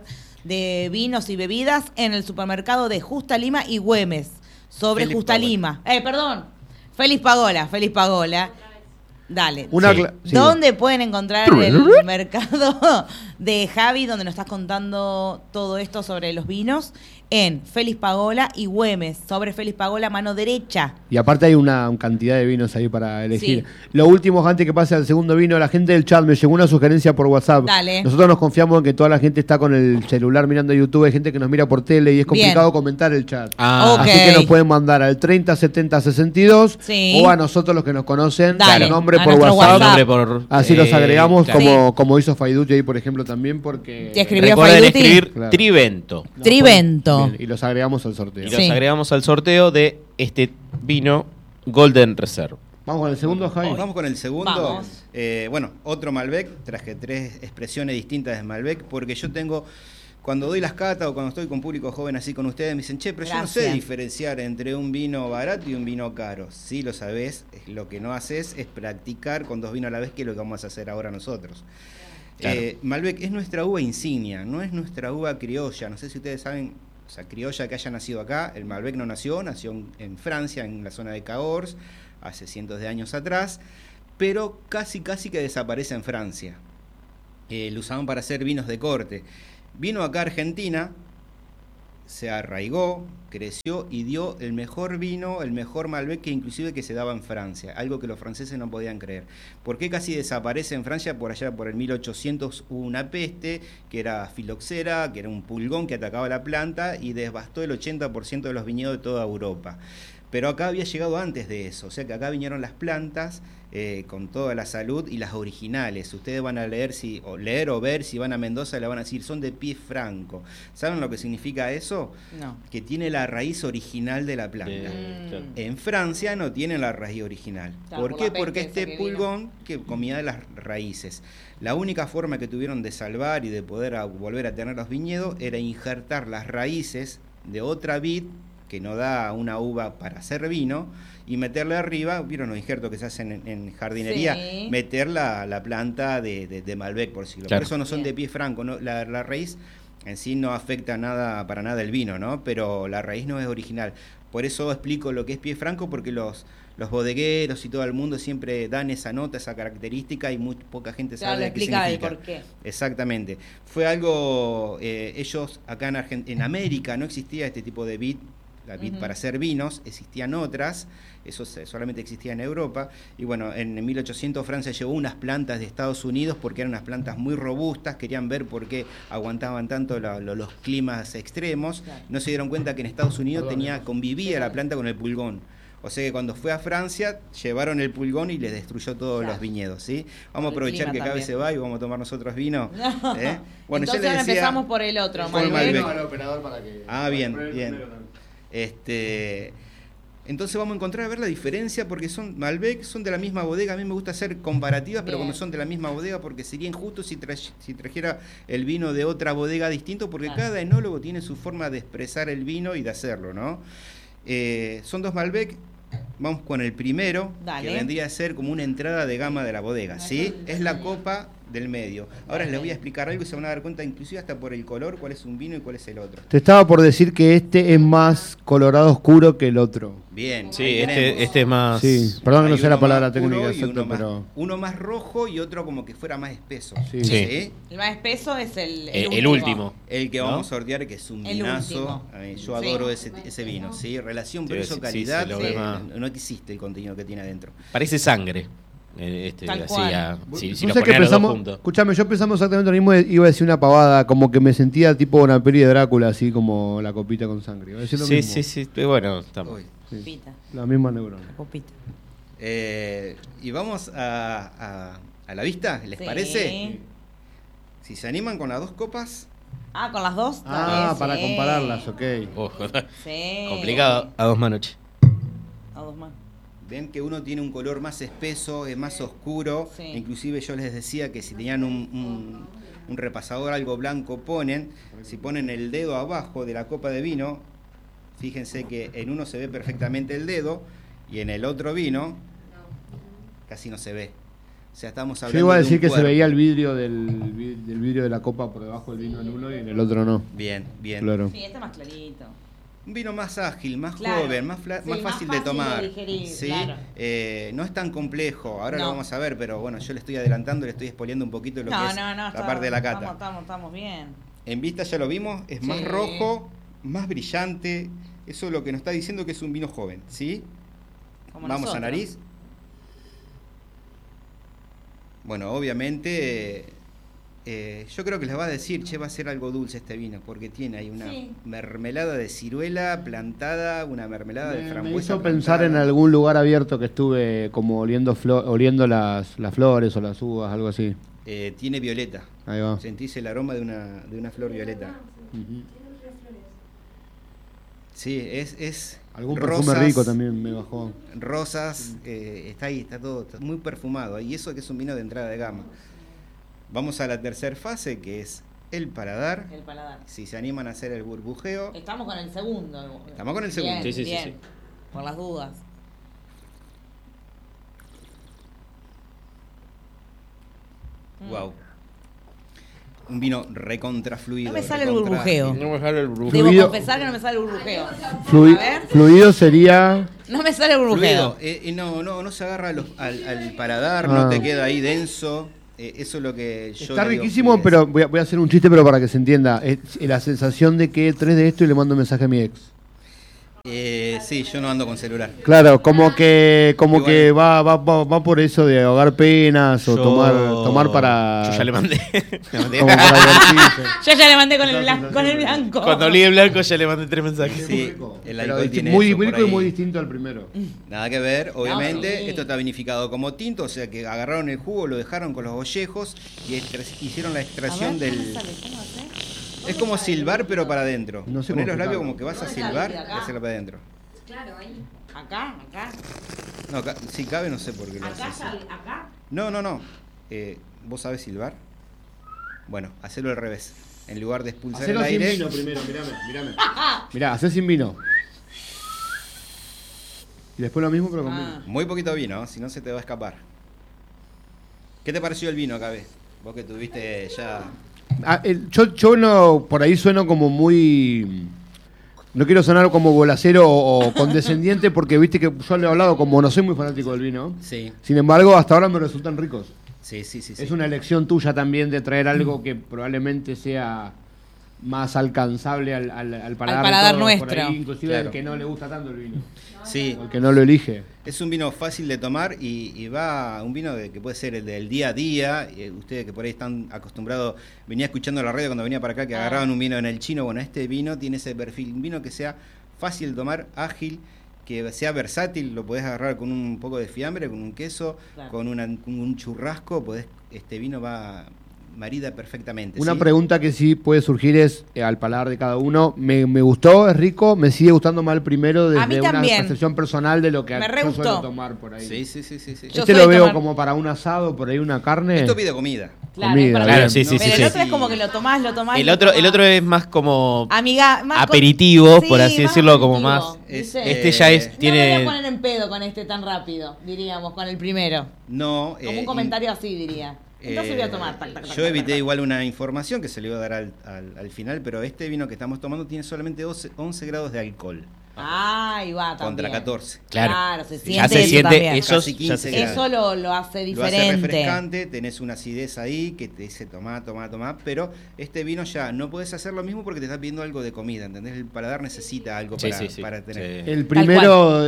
de vinos y bebidas en el supermercado de Justa Lima y Güemes. Sobre Félix Justa Pagola. Lima. Perdón. Félix Pagola. Dale. Sí. ¿Dónde pueden encontrar el mercado de Javi, donde nos estás contando todo esto sobre los vinos? En Félix Pagola y Güemes. Sobre Félix Pagola, mano derecha. Y aparte hay una cantidad de vinos ahí para elegir. Sí. Lo último, antes que pase al segundo vino, la gente del chat me llegó una sugerencia por WhatsApp. Dale. Nosotros nos confiamos en que toda la gente está con el celular mirando YouTube, hay gente que nos mira por tele y es complicado comentar el chat. Ah, Ok. Así que nos pueden mandar al 307062 Sí. o a nosotros los que nos conocen, Dale, el nombre a por nuestro WhatsApp. WhatsApp. nombre por, Así los agregamos claro. como hizo Faiduti ahí, por ejemplo, también porque... ¿Te escribió Recuerden Faiduti? escribir Claro. Trivento. Trivento. Bien, y los agregamos al sorteo. Y Sí. los agregamos al sorteo de este vino Golden Reserve. Vamos con el segundo, Javi. Vamos con el segundo. Vamos. Bueno, otro Malbec. Traje 3 expresiones distintas de Malbec porque yo tengo... Cuando doy las catas o cuando estoy con público joven así con ustedes, me dicen, che, pero yo no sé Gracias. diferenciar entre un vino barato y un vino caro. Sí lo sabés, lo que no haces es practicar con 2 vinos a la vez, que es lo que vamos a hacer ahora nosotros. Claro. Malbec es nuestra uva insignia, no es nuestra uva criolla. No sé si ustedes saben, o sea, criolla que haya nacido acá. El Malbec no nació en Francia, en la zona de Cahors, hace cientos de años atrás, pero casi que desaparece en Francia. Lo usaban para hacer vinos de corte. Vino acá a Argentina, se arraigó, creció y dio el mejor vino, el mejor Malbec que inclusive que se daba en Francia, algo que los franceses no podían creer. ¿Por qué casi desaparece en Francia? Por allá por el 1800 hubo una peste, que era filoxera, que era un pulgón que atacaba la planta y devastó el 80% de los viñedos de toda Europa. Pero acá había llegado antes de eso, o sea que acá vinieron las plantas con toda la salud y las originales. Ustedes van a leer o ver si van a Mendoza, le van a decir, son de pie franco. ¿Saben lo que significa eso? No. Que tiene la raíz original de la planta. En Francia no tienen la raíz original. Claro, ¿Por por qué? la peste Porque esa este que pulgón que comía de las raíces. La única forma que tuvieron de salvar y de poder volver a tener los viñedos era injertar las raíces de otra vid que no da una uva para hacer vino, y meterle arriba, ¿vieron los injertos que se hacen en jardinería? Sí. Meter la planta de Malbec, por decirlo. Claro. Por eso no son Bien. de pie franco, ¿no? La raíz en sí no afecta para nada el vino, ¿no? Pero la raíz no es original. Por eso explico lo que es pie franco, porque los bodegueros y todo el mundo siempre dan esa nota, esa característica, y muy poca gente Claro, sabe qué explica el significa. por qué. Exactamente. Fue algo, ellos acá en América no existía este tipo de vid, la vid para hacer vinos, existían otras, eso solamente existía en Europa, y bueno, en 1800 Francia llevó unas plantas de Estados Unidos porque eran unas plantas muy robustas, querían ver por qué aguantaban tanto los climas extremos, Claro. no se dieron cuenta que en Estados Unidos convivía la planta con el pulgón. O sea que cuando fue a Francia, llevaron el pulgón y les destruyó todos Claro. los viñedos, ¿sí? Vamos a Por el aprovechar clima que cabe también. se va y vamos a tomar nosotros vino. No. Bueno, Entonces yo ahora les decía, empezamos por el otro, por el Malbec. Malbec. Bien. Entonces vamos a encontrar a ver la diferencia, porque son Malbec, son de la misma bodega. A mí me gusta hacer comparativas, pero Bien. cuando son de la misma bodega, porque sería injusto si trajera el vino de otra bodega distinto, porque Claro. cada enólogo tiene su forma de expresar el vino y de hacerlo, ¿no? Son 2 Malbec. Vamos con el primero, Dale. que vendría a ser como una entrada de gama de la bodega, ¿sí? Es la copa del medio. Ahora les voy a explicar algo y se van a dar cuenta, inclusive hasta por el color, cuál es un vino y cuál es el otro. Te estaba por decir que este es más colorado oscuro que el otro. Bien. Sí, ahí tenemos. este es más... Sí, perdón que no Hay sé la uno palabra más puro técnica y exacta, uno más- pero... uno más rojo y otro como que fuera más espeso. Sí. Sí. El más espeso es El último. El que ¿No? vamos a sortear, que es un El vinazo. último. Yo Sí. adoro ese vino, ¿sí? Relación Sí, precio-calidad, sí, se lo ve más. no existe el contenido que tiene adentro. Parece sangre. Tal Así, cual. si No lo sé qué ponen a los dos pensamos. juntos. Escuchame, yo pensamos exactamente lo mismo. Iba a decir una pavada, como que me sentía tipo una peli de Drácula, así como la copita con sangre. Iba a decir lo Sí, mismo. sí. Bueno, estamos. Uy. Sí, Copita, la misma neurona. copita. Y vamos a la vista, ¿les Sí. parece? Si se animan con las 2 copas, Ah, ¿con las dos? Ah, Dale, para sí. compararlas, ok. Sí. Complicado a 2 manos. A 2 más. ven que uno tiene un color más espeso, es más oscuro. Sí. Inclusive yo les decía que si tenían un repasador algo blanco si ponen el dedo abajo de la copa de vino, fíjense que en uno se ve perfectamente el dedo y en el otro vino casi no se ve. sea, estamos hablando. Yo iba a decir que cuerpo. se veía el vidrio del vidrio de la copa por debajo del vino en uno y en el otro no. Bien. Claro. Sí, este más clarito. Un vino más ágil, más Claro. joven, más fácil de tomar. De digerir, ¿sí? claro. No es tan complejo, ahora No. lo vamos a ver, pero bueno, yo le estoy adelantando, le estoy spoileando un poquito lo que es la parte de la cata. Estamos bien. En vista ya lo vimos, es más Sí. rojo, más brillante, eso es lo que nos está diciendo que es un vino joven, ¿sí? Como Vamos nosotros. a nariz. Bueno, obviamente, yo creo que les va a decir, che, va a ser algo dulce este vino, porque tiene ahí una mermelada de ciruela plantada, una mermelada de frambuesa. Me hizo plantada. pensar en algún lugar abierto que estuve como oliendo las flores o las uvas, algo así. Tiene violeta. Ahí va. Sentís el aroma de una flor violeta. Ujú. Sí, es Algún rosas, perfume rico también me bajó. Rosas, está ahí, está todo está muy perfumado. Y eso que es un vino de entrada de gama. Vamos a la tercera fase, que es el paladar. El paladar. Si se animan a hacer el burbujeo. Estamos con el segundo. Estamos con el segundo. Bien, Sí. bien. Por las dudas. Wow. Un vino recontrafluido. No me sale el burbujeo. No me sale el Debo Fluido. confesar que no me sale el burbujeo. A ver. Fluido sería... No me sale el burbujeo. Fluido. No se agarra al paladar, Ah. no te queda ahí denso. Eso es lo que yo Está le digo, riquísimo, fluidez. pero voy a hacer un chiste pero para que se entienda. Es la sensación de que 3 de esto y le mando un mensaje a mi ex. Sí, yo no ando con celular. Claro, como que Igual. va por eso de ahogar penas o tomar para... Yo ya le mandé. Le mandé. como para divertirse. Yo ya le mandé con el blanco. Cuando olí el blanco ya le mandé 3 mensajes. Sí, Rico. el Pero alcohol tiene muy eso por rico y ahí. muy distinto al primero. Nada que ver, obviamente. sí. Esto está vinificado como tinto, o sea que agarraron el jugo, lo dejaron con los ollejos y hicieron la extracción del... Es como silbar, pero para adentro. No sé Poner cómo los labios explicarlo. como que vas a ¿Dónde está silbar la y vida acá? hacerlo para adentro. Claro, ahí. Acá. No, si cabe, no sé por qué lo haces. Acá. No. ¿Vos sabés silbar? Bueno, hacelo al revés. En lugar de expulsar Hacelo el sin aire. vino primero, mirame. Mirá, hacé sin vino. Y después lo mismo pero con vino. Muy poquito vino, si no se te va a escapar. ¿Qué te pareció el vino, Cabe? Vos que tuviste ya... Yo no, por ahí sueno como muy... No quiero sonar como bolacero o condescendiente porque viste que yo le he hablado como no soy muy fanático del vino. Sí, Sin embargo, hasta ahora me resultan ricos. sí. Es una elección tuya también de traer algo que probablemente sea más alcanzable al paladar, de paladar todos, nuestro. por ahí, inclusive Claro. al que no le gusta tanto el vino. Sí, O el que no lo elige. es un vino fácil de tomar y va un vino que puede ser el del día a día. Ustedes que por ahí están acostumbrados, venía escuchando la radio cuando venía para acá que agarraban un vino en el chino. Bueno, este vino tiene ese perfil, un vino que sea fácil de tomar, ágil, que sea versátil, lo podés agarrar con un poco de fiambre, con un queso, Claro. con un churrasco, este vino va marida perfectamente. Una ¿sí? pregunta que sí puede surgir es al paladar de cada uno. Me gustó, es rico, me sigue gustando más el primero A mí desde una también. percepción personal de lo que Me re yo gustó. suelo tomar por ahí. Sí. Yo Este soy lo veo tomar- como para un asado, por ahí una carne. Esto pide comida. Claro, Comida, es para claro, mí. sí, sí, Pero sí, el sí. otro es como que lo tomás. El otro es más como Amiga, más aperitivo, sí, por así más decirlo, como aperitivo, más. ¿viste? Este ya es, No me voy a tiene. poner en pedo con este tan rápido, diríamos, con el primero. No. Como un comentario así, diría. Entonces voy a tomar. Tac, tac, tac, Yo tac, evité tac. igual una información que se le iba a dar al final, pero este vino que estamos tomando tiene solamente 11 grados de alcohol Ahí va también. contra 14. Claro. se Ya siente se eso siente también. eso. Casi Ya 15 se grados. Eso lo hace Lo hace diferente. refrescante, tenés una acidez ahí que te dice tomá, pero este vino ya no puedes hacer lo mismo porque te está pidiendo algo de comida, ¿entendés? El paladar necesita algo Sí, para tener. sí. El primero,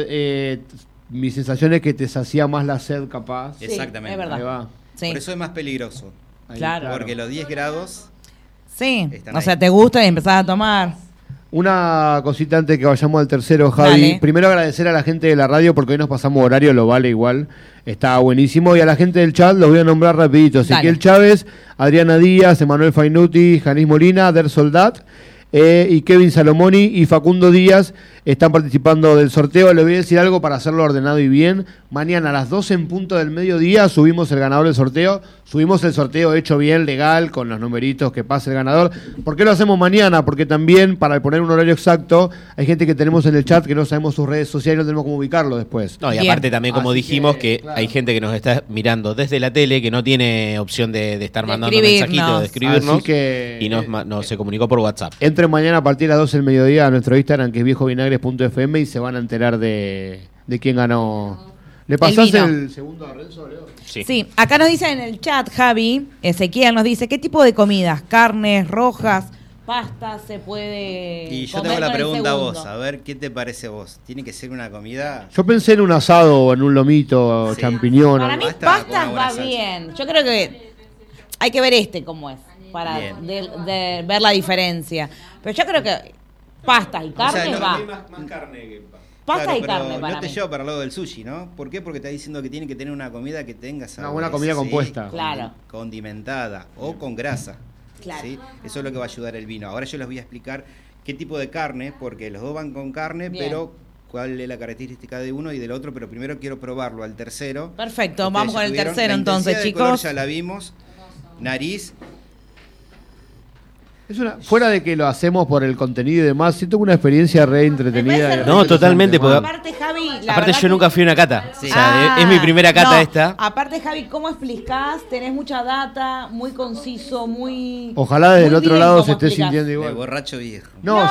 mi sensación es que te sacía más la sed capaz. Sí, Exactamente. es verdad. Ahí va. Sí. Por eso es más peligroso, Ahí, Claro. porque los 10 grados... Sí. Están O sea, ahí. te gusta y empezás a tomar. Una cosita antes que vayamos al tercero, Javi. Dale. Primero agradecer a la gente de la radio porque hoy nos pasamos horario, lo vale igual. Está buenísimo. Y a la gente del chat los voy a nombrar rapidito. Ezequiel Dale. Chávez, Adriana Díaz, Emanuel Fainuti, Janis Molina, Der Soldat, y Kevin Salomoni y Facundo Díaz están participando del sorteo. Les voy a decir algo para hacerlo ordenado y bien. Mañana a las 12 en punto del mediodía subimos el ganador del sorteo. Subimos el sorteo hecho bien, legal, con los numeritos que pase el ganador. ¿Por qué lo hacemos mañana? Porque también, para poner un horario exacto, hay gente que tenemos en el chat que no sabemos sus redes sociales y no tenemos cómo ubicarlo después. No, y aparte también, como dijimos, que claro, hay gente que nos está mirando desde la tele que no tiene opción de estar mandando mensajitos, de escribirnos, y nos se comunicó por WhatsApp. Entren mañana a partir de las 12 del mediodía a nuestro Instagram, que es viejovinagres.fm, y se van a enterar de quién ganó. ¿Le pasás el segundo a Renzo, Leo? Sí, acá nos dice en el chat, Javi, Ezequiel nos dice, ¿qué tipo de comidas? ¿Carnes, rojas, pastas se puede Y yo tengo la pregunta a vos, a ver, ¿qué te parece a vos? ¿Tiene que ser una comida? Yo pensé en un asado o en un lomito, champiñón. Para mí pastas va bien. Yo creo que hay que ver cómo es, para de ver la diferencia. Pero yo creo que pastas y carnes va. Más carne que pasta y carne para no te mí. llevo para el lado del sushi, ¿no? ¿Por qué? Porque está diciendo que tiene que tener una comida que tenga sabor. Una buena comida compuesta. Claro. Condimentada o con grasa. Claro. ¿Sí? Eso es lo que va a ayudar el vino. Ahora yo les voy a explicar qué tipo de carne, porque los dos van con carne, pero cuál es la característica de uno y del otro, pero primero quiero probarlo al tercero. Perfecto, vamos con el tercero entonces, chicos. Color ya la vimos. Nariz. Fuera de que lo hacemos por el contenido y demás, siento una experiencia re entretenida. No, totalmente. Aparte, Javi, aparte yo nunca fui a una cata. Sí. O sea, es mi primera cata esta. Aparte, Javi, ¿cómo explicás? Tenés mucha data, muy conciso, muy... Ojalá desde el otro lado se esté sintiendo igual. El borracho viejo. No,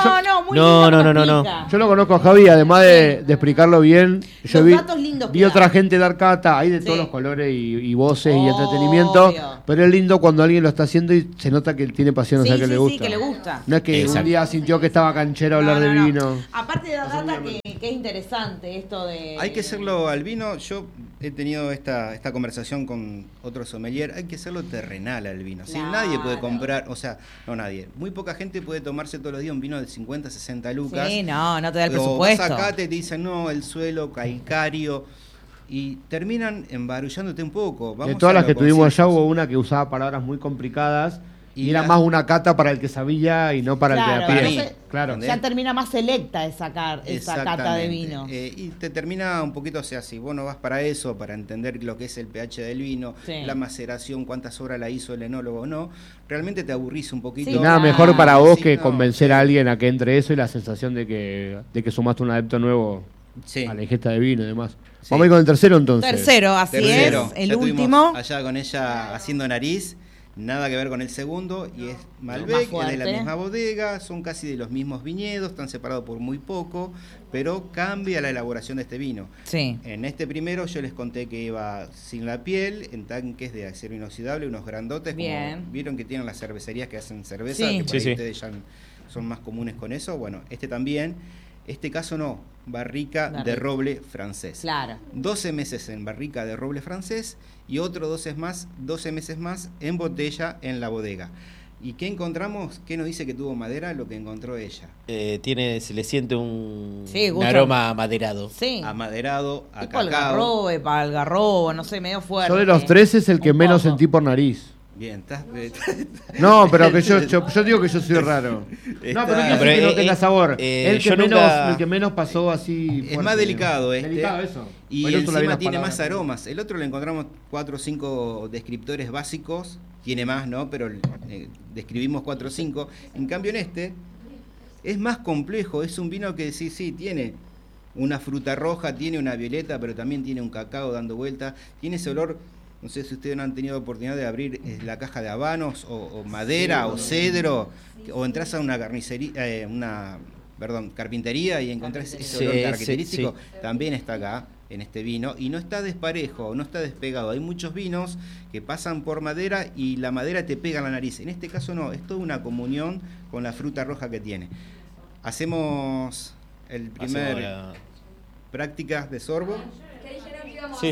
Yo lo conozco a Javi, además de explicarlo bien. Yo vi otra gente dar cata, hay de todos los colores y voces y entretenimiento. Pero es lindo cuando alguien lo está haciendo y se nota que tiene pasión, o sea, que le gusta. Sí, que le gusta. No es que un día sintió que estaba canchero a hablar de vino. Aparte de la data que es interesante esto de... Hay que hacerlo al vino. Yo he tenido esta conversación con otro sommelier. Hay que hacerlo terrenal al vino. ¿Sí? Nadie puede comprar, o sea, no nadie. Muy poca gente puede tomarse todos los días un vino de 50, 60 lucas. Sí, no te da el presupuesto. Vas acá, te dicen, no, el suelo calcario. Y terminan embarullándote un poco. De todas las que tuvimos allá hubo una que usaba palabras muy complicadas. Y era más una cata para el que sabía y no para el que a pie. Entonces, claro. Ya termina más selecta esa cata de vino. Y te termina un poquito, o sea, si vos no vas para eso, para entender lo que es el pH del vino, la maceración, cuántas horas la hizo el enólogo o no, realmente te aburrís un poquito. Y nada mejor para vos que convencer a alguien a que entre eso y la sensación de que sumaste un adepto nuevo a la ingesta de vino y demás. Vamos a ir con el tercero entonces. Tercero, es, el último. Allá con ella haciendo nariz. Nada que ver con el segundo, y es Malbec, es de la misma bodega, son casi de los mismos viñedos, están separados por muy poco, pero cambia la elaboración de este vino. Sí. En este primero yo les conté que iba sin la piel, en tanques de acero inoxidable, unos grandotes, como vieron que tienen las cervecerías que hacen cerveza, que por ahí ustedes ya son más comunes con eso. Bueno, este también, este caso no, barrica de roble francés. Claro. 12 meses en barrica de roble francés y otro 12 meses más en botella en la bodega. ¿Y qué encontramos? ¿Qué nos dice que tuvo madera? Lo que encontró ella. Se le siente un aroma amaderado. Sí. Amaderado, a cacao. Para algarrobo, no sé, medio fuerte. Yo de los tres es el que menos sentí por nariz. Bien, No, pero que yo digo que yo soy raro. No, pero no que no tenga sabor. El que menos pasó así. Es más delicado este. Delicado eso. Y encima tiene más aromas. El otro le encontramos 4 o 5 descriptores básicos. Tiene más, ¿no? Pero describimos 4 o 5. En cambio en este es más complejo. Es un vino que sí, tiene una fruta roja, tiene una violeta, pero también tiene un cacao dando vuelta. Tiene ese olor. No sé si ustedes no han tenido oportunidad de abrir la caja de habanos o madera o cedro, o entras a una carpintería y encontrás ese olor característico. También está acá en este vino y no está desparejo, no está despegado. Hay muchos vinos que pasan por madera y la madera te pega en la nariz. En este caso no, es toda una comunión con la fruta roja que tiene. Hacemos el primer prácticas de sorbo. Sí.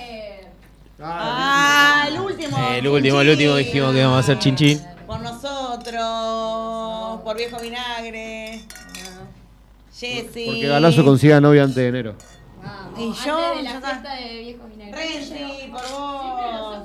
El último. El último dijimos que íbamos a hacer chinchín. Por nosotros, por Viejo Vinagre. Jessy. Porque Galazo consiga novia antes de enero. Y yo, de la fiesta de Viejo Vinagre. Renzi, por vos.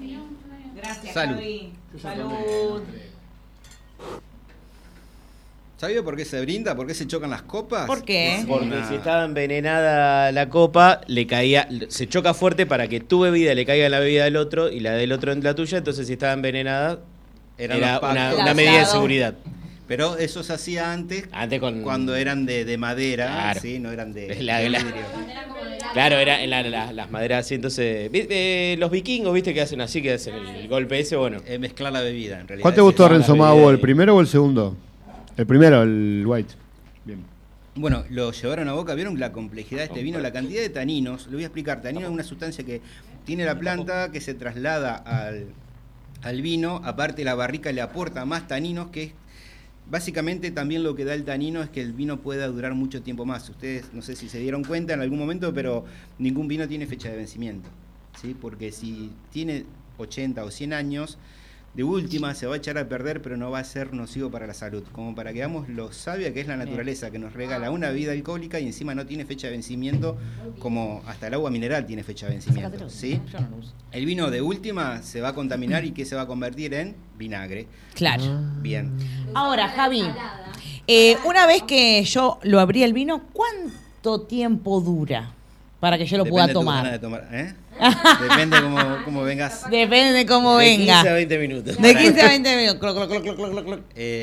Gracias, Salud. Javi. Salud. ¿Sabía por qué se brinda? ¿Por qué se chocan las copas? ¿Por qué? Porque si estaba envenenada la copa, se choca fuerte para que tu bebida le caiga en la bebida del otro y la del otro en la tuya. Entonces, si estaba envenenada, era una medida de seguridad. Pero eso se hacía antes cuando eran de madera, claro. ¿sí? No eran de vidrio. Claro, era en las maderas así. Entonces, los vikingos, ¿viste? Que hacen así, que hacen el golpe ese, bueno. Mezclar la bebida, en realidad. ¿Cuál te gustó, Renzo, más vos, el primero o el segundo? El primero, el white. Bien. Bueno, lo llevaron a boca, vieron la complejidad de este vino, la cantidad de taninos. Le voy a explicar. Tanino es una sustancia que tiene la planta, que se traslada al vino. Aparte, la barrica le aporta más taninos, que es básicamente también lo que da el tanino es que el vino pueda durar mucho tiempo más. Ustedes, no sé si se dieron cuenta en algún momento, pero ningún vino tiene fecha de vencimiento, ¿sí? Porque si tiene 80 o 100 años, de última se va a echar a perder, pero no va a ser nocivo para la salud. Como para que veamos lo sabia que es la naturaleza, que nos regala una bebida alcohólica y encima no tiene fecha de vencimiento, como hasta el agua mineral tiene fecha de vencimiento, ¿sí? El vino de última se va a contaminar y ¿qué se va a convertir en? Vinagre. Claro. Bien. Ahora, Javi, una vez que yo lo abrí el vino, ¿cuánto tiempo dura para que yo lo pueda tomar? De tomar, ¿eh? Depende cómo vengas. Depende de cómo venga. De 15 a 20 minutos. De 15 a 20 minutos. Cloc.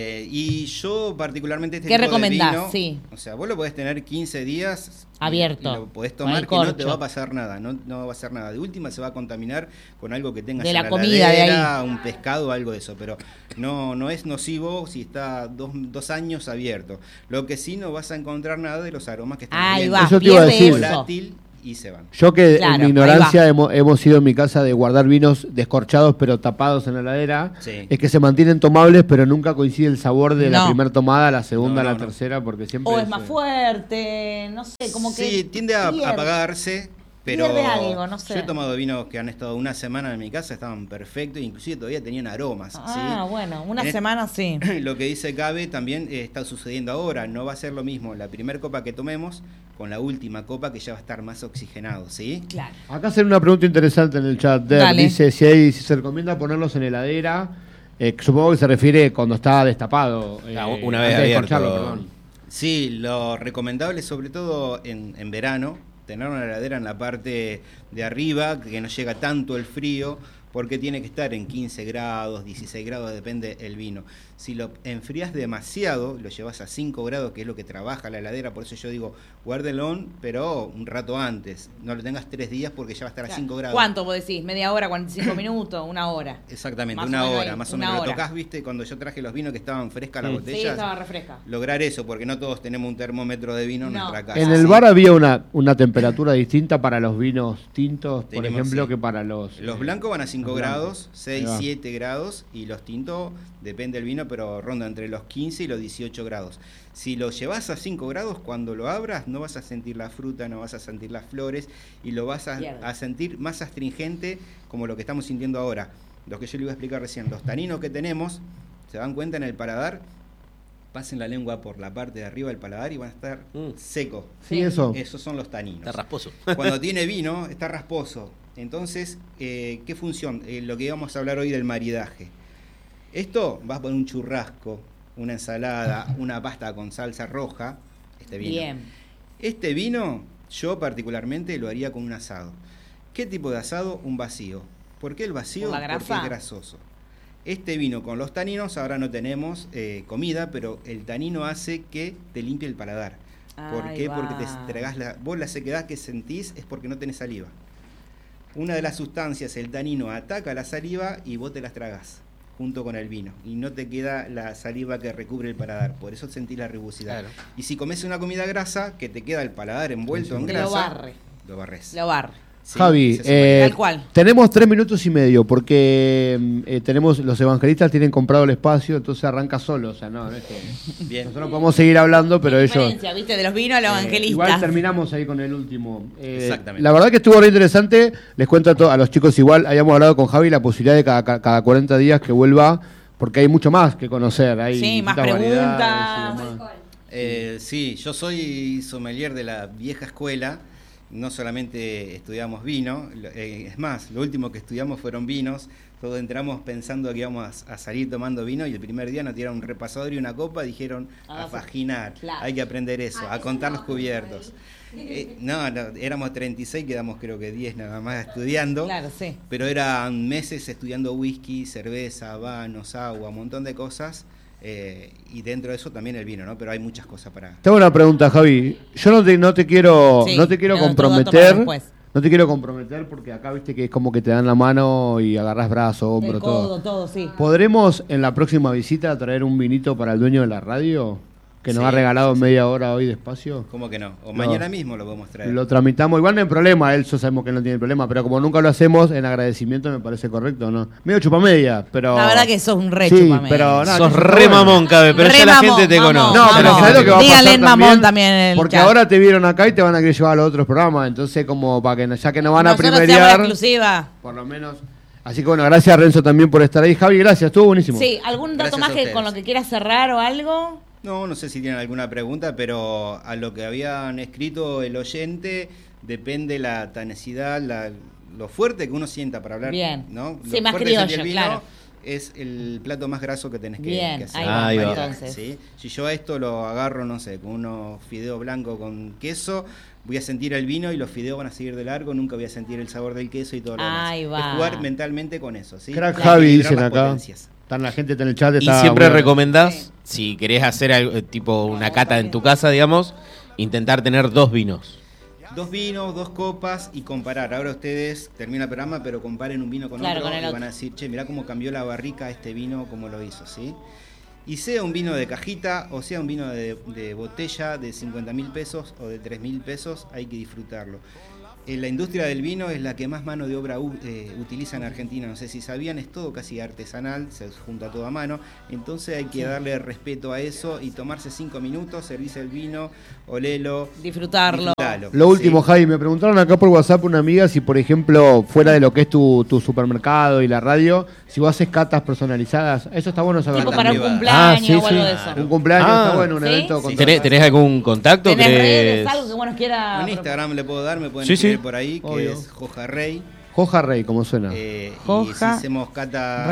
Y yo particularmente ¿qué recomendás? Sí. O sea, vos lo podés tener 15 días abierto. Y lo podés tomar que no te va a pasar nada. No va a pasar nada. De última se va a contaminar con algo que tengas de en la comida heladera, de ahí. Un pescado o algo de eso. Pero no es nocivo si está 2 años abierto. Lo que sí no vas a encontrar nada de los aromas que están ahí bien. va, eso te iba a decir. Volátil, y se van. Yo que en mi ignorancia hemos ido en mi casa de guardar vinos descorchados pero tapados en la heladera, sí. Es que se mantienen tomables pero nunca coincide el sabor de la primera tomada, la segunda, la tercera, porque siempre... O es más fuerte, no sé, como que... Sí, tiende a apagarse. Pero pierde algo, no sé. Yo he tomado vinos que han estado una semana en mi casa, estaban perfectos, inclusive todavía tenían aromas. Ah, ¿sí? Bueno, una semana sí. Lo que dice Gabe también está sucediendo ahora. No va a ser lo mismo la primera copa que tomemos con la última copa, que ya va a estar más oxigenado, ¿sí? Claro. Acá hacen una pregunta interesante en el chat. Dice si se recomienda ponerlos en heladera. Supongo que se refiere cuando está destapado. Una vez abierto. Sí, lo recomendable, sobre todo en verano, tener una heladera en la parte de arriba, que no llega tanto el frío, porque tiene que estar en 15 grados, 16 grados, depende el vino. Si lo enfrías demasiado, lo llevas a 5 grados, que es lo que trabaja la heladera, por eso yo digo, guárdenlo, pero un rato antes. No lo tengas 3 días porque ya va a estar a 5 grados. ¿Cuánto vos decís? ¿Media hora, 45 minutos, 1 hora? Exactamente, más una hora, más o menos. Lo tocás, viste, cuando yo traje los vinos que estaban frescas las botellas. Sí, estaba refresca. Lograr eso, porque no todos tenemos un termómetro de vino en nuestra casa. En el bar había una temperatura distinta para los vinos tintos, por ejemplo, que para los... Los blancos van a 5 grados, 6, 7 grados, y los tintos, depende del vino, pero ronda entre los 15 y los 18 grados. Si lo llevas a 5 grados, cuando lo abras no vas a sentir la fruta, no vas a sentir las flores, y lo vas a sentir más astringente, como lo que estamos sintiendo ahora. Lo que yo le iba a explicar recién, los taninos que tenemos, se dan cuenta en el paladar, pasen la lengua por la parte de arriba del paladar y van a estar secos. Sí, eso. Esos son los taninos. Está rasposo. Cuando tiene vino, está rasposo. Entonces, ¿qué función? Lo que íbamos a hablar hoy del maridaje. Esto vas a poner un churrasco, una ensalada, una pasta con salsa roja, este vino. Bien. Este vino, yo particularmente lo haría con un asado. ¿Qué tipo de asado? Un vacío. ¿Por qué el vacío? Porque es grasoso. Este vino con los taninos, ahora no tenemos comida, pero el tanino hace que te limpie el paladar. ¿Por qué? Porque te tragás vos la sequedad que sentís es porque no tenés saliva. Una de las sustancias, el tanino, ataca la saliva y vos te las tragás junto con el vino y no te queda la saliva que recubre el paladar, por eso sentís la rugosidad. Claro. Y si comes una comida grasa, que te queda el paladar envuelto en grasa, lo barres. Lo barre. Sí, Javi, tal cual. Tenemos 3 minutos y medio porque tenemos los evangelistas tienen comprado el espacio, entonces arranca solo, o sea, no es que bien. Nosotros podemos seguir hablando, pero ellos ¿viste? De los vinos a los evangelistas. Igual terminamos ahí con el último. Exactamente. La verdad que estuvo re interesante. Les cuento a los chicos igual, habíamos hablado con Javi la posibilidad de cada 40 días que vuelva, porque hay mucho más que conocer. Hay más preguntas. Sí, yo soy sommelier de la vieja escuela. No solamente estudiamos vino, es más, lo último que estudiamos fueron vinos, Todos entramos pensando que íbamos a salir tomando vino y el primer día nos tiraron un repasador y una copa, dijeron a faginar, claro. Hay que aprender eso, a contar los cubiertos. No, éramos 36, quedamos creo que 10 nada más estudiando, claro, sí. Pero eran meses estudiando whisky, cerveza, habanos, agua, un montón de cosas. Y dentro de eso también el vino, ¿no? Pero hay muchas cosas para... Tengo una pregunta, Javi. Yo no te quiero comprometer. No te quiero comprometer porque acá viste que es como que te dan la mano y agarrás brazo, hombro, todo, sí. ¿Podremos en la próxima visita traer un vinito para el dueño de la radio? Que nos ha regalado media hora hoy de espacio. ¿Cómo que no? O mañana mismo lo podemos traer. Lo tramitamos. Igual no hay problema, él sabemos que no tiene problema, pero como nunca lo hacemos, en agradecimiento me parece correcto, ¿no? Medio chupamedia, pero... La verdad que sos un re chupamedia. Pero, sos re mamón, Cabe, pero ya la gente te conoce. No, pero ¿sabes lo que va a pasar Díganle mamón también en el porque chat. ahora te vieron acá y te van a querer llevar a los otros programas, entonces como para que ya que nos van a primerear... exclusiva. Por lo menos... Así que bueno, gracias Renzo también por estar ahí. Javi, gracias, estuvo buenísimo. Sí, ¿algún dato más que con lo que quieras cerrar o algo? No sé si tienen alguna pregunta, pero a lo que habían escrito el oyente depende la tanicidad, lo fuerte que uno sienta para hablar. Bien. ¿no? Sí, más criollo, claro. Es el plato más graso que tenés que hacer. Ahí va, entonces. ¿Sí? Si yo a esto lo agarro, no sé, con unos fideos blancos con queso, voy a sentir el vino y los fideos van a seguir de largo, nunca voy a sentir el sabor del queso y todo lo demás. Ahí va. Es jugar mentalmente con eso, ¿sí? Crack Javi, dicen acá. La gente está en el chat. Y siempre recomendás, si querés hacer algo, tipo una cata en tu casa, digamos, intentar tener 2 vinos. 2 vinos, 2 copas y comparar. Ahora ustedes terminan el programa, pero comparen un vino con otro y van a decir, che, mirá cómo cambió la barrica este vino, cómo lo hizo, ¿sí? Y sea un vino de cajita o sea un vino de botella de 50.000 pesos o de 3.000 pesos, hay que disfrutarlo. La industria del vino es la que más mano de obra utiliza en Argentina, no sé si sabían, es todo casi artesanal, se junta todo a mano, entonces hay que darle respeto a eso y tomarse 5 minutos, servirse el vino, olelo, disfrutarlo. Lo último, sí. Javi, me preguntaron acá por WhatsApp una amiga si, por ejemplo, fuera de lo que es tu supermercado y la radio, si vos haces catas personalizadas, eso está bueno saber. Tipo para un cumpleaños o algo de eso. Un cumpleaños está bueno, un evento. Sí. ¿Tenés algún contacto? ¿Tenés redes, algo que bueno quiera? En Instagram le puedo dar, me pueden escribir por ahí, que es Joja Rey. Joja Rey, como suena. Y si hacemos cata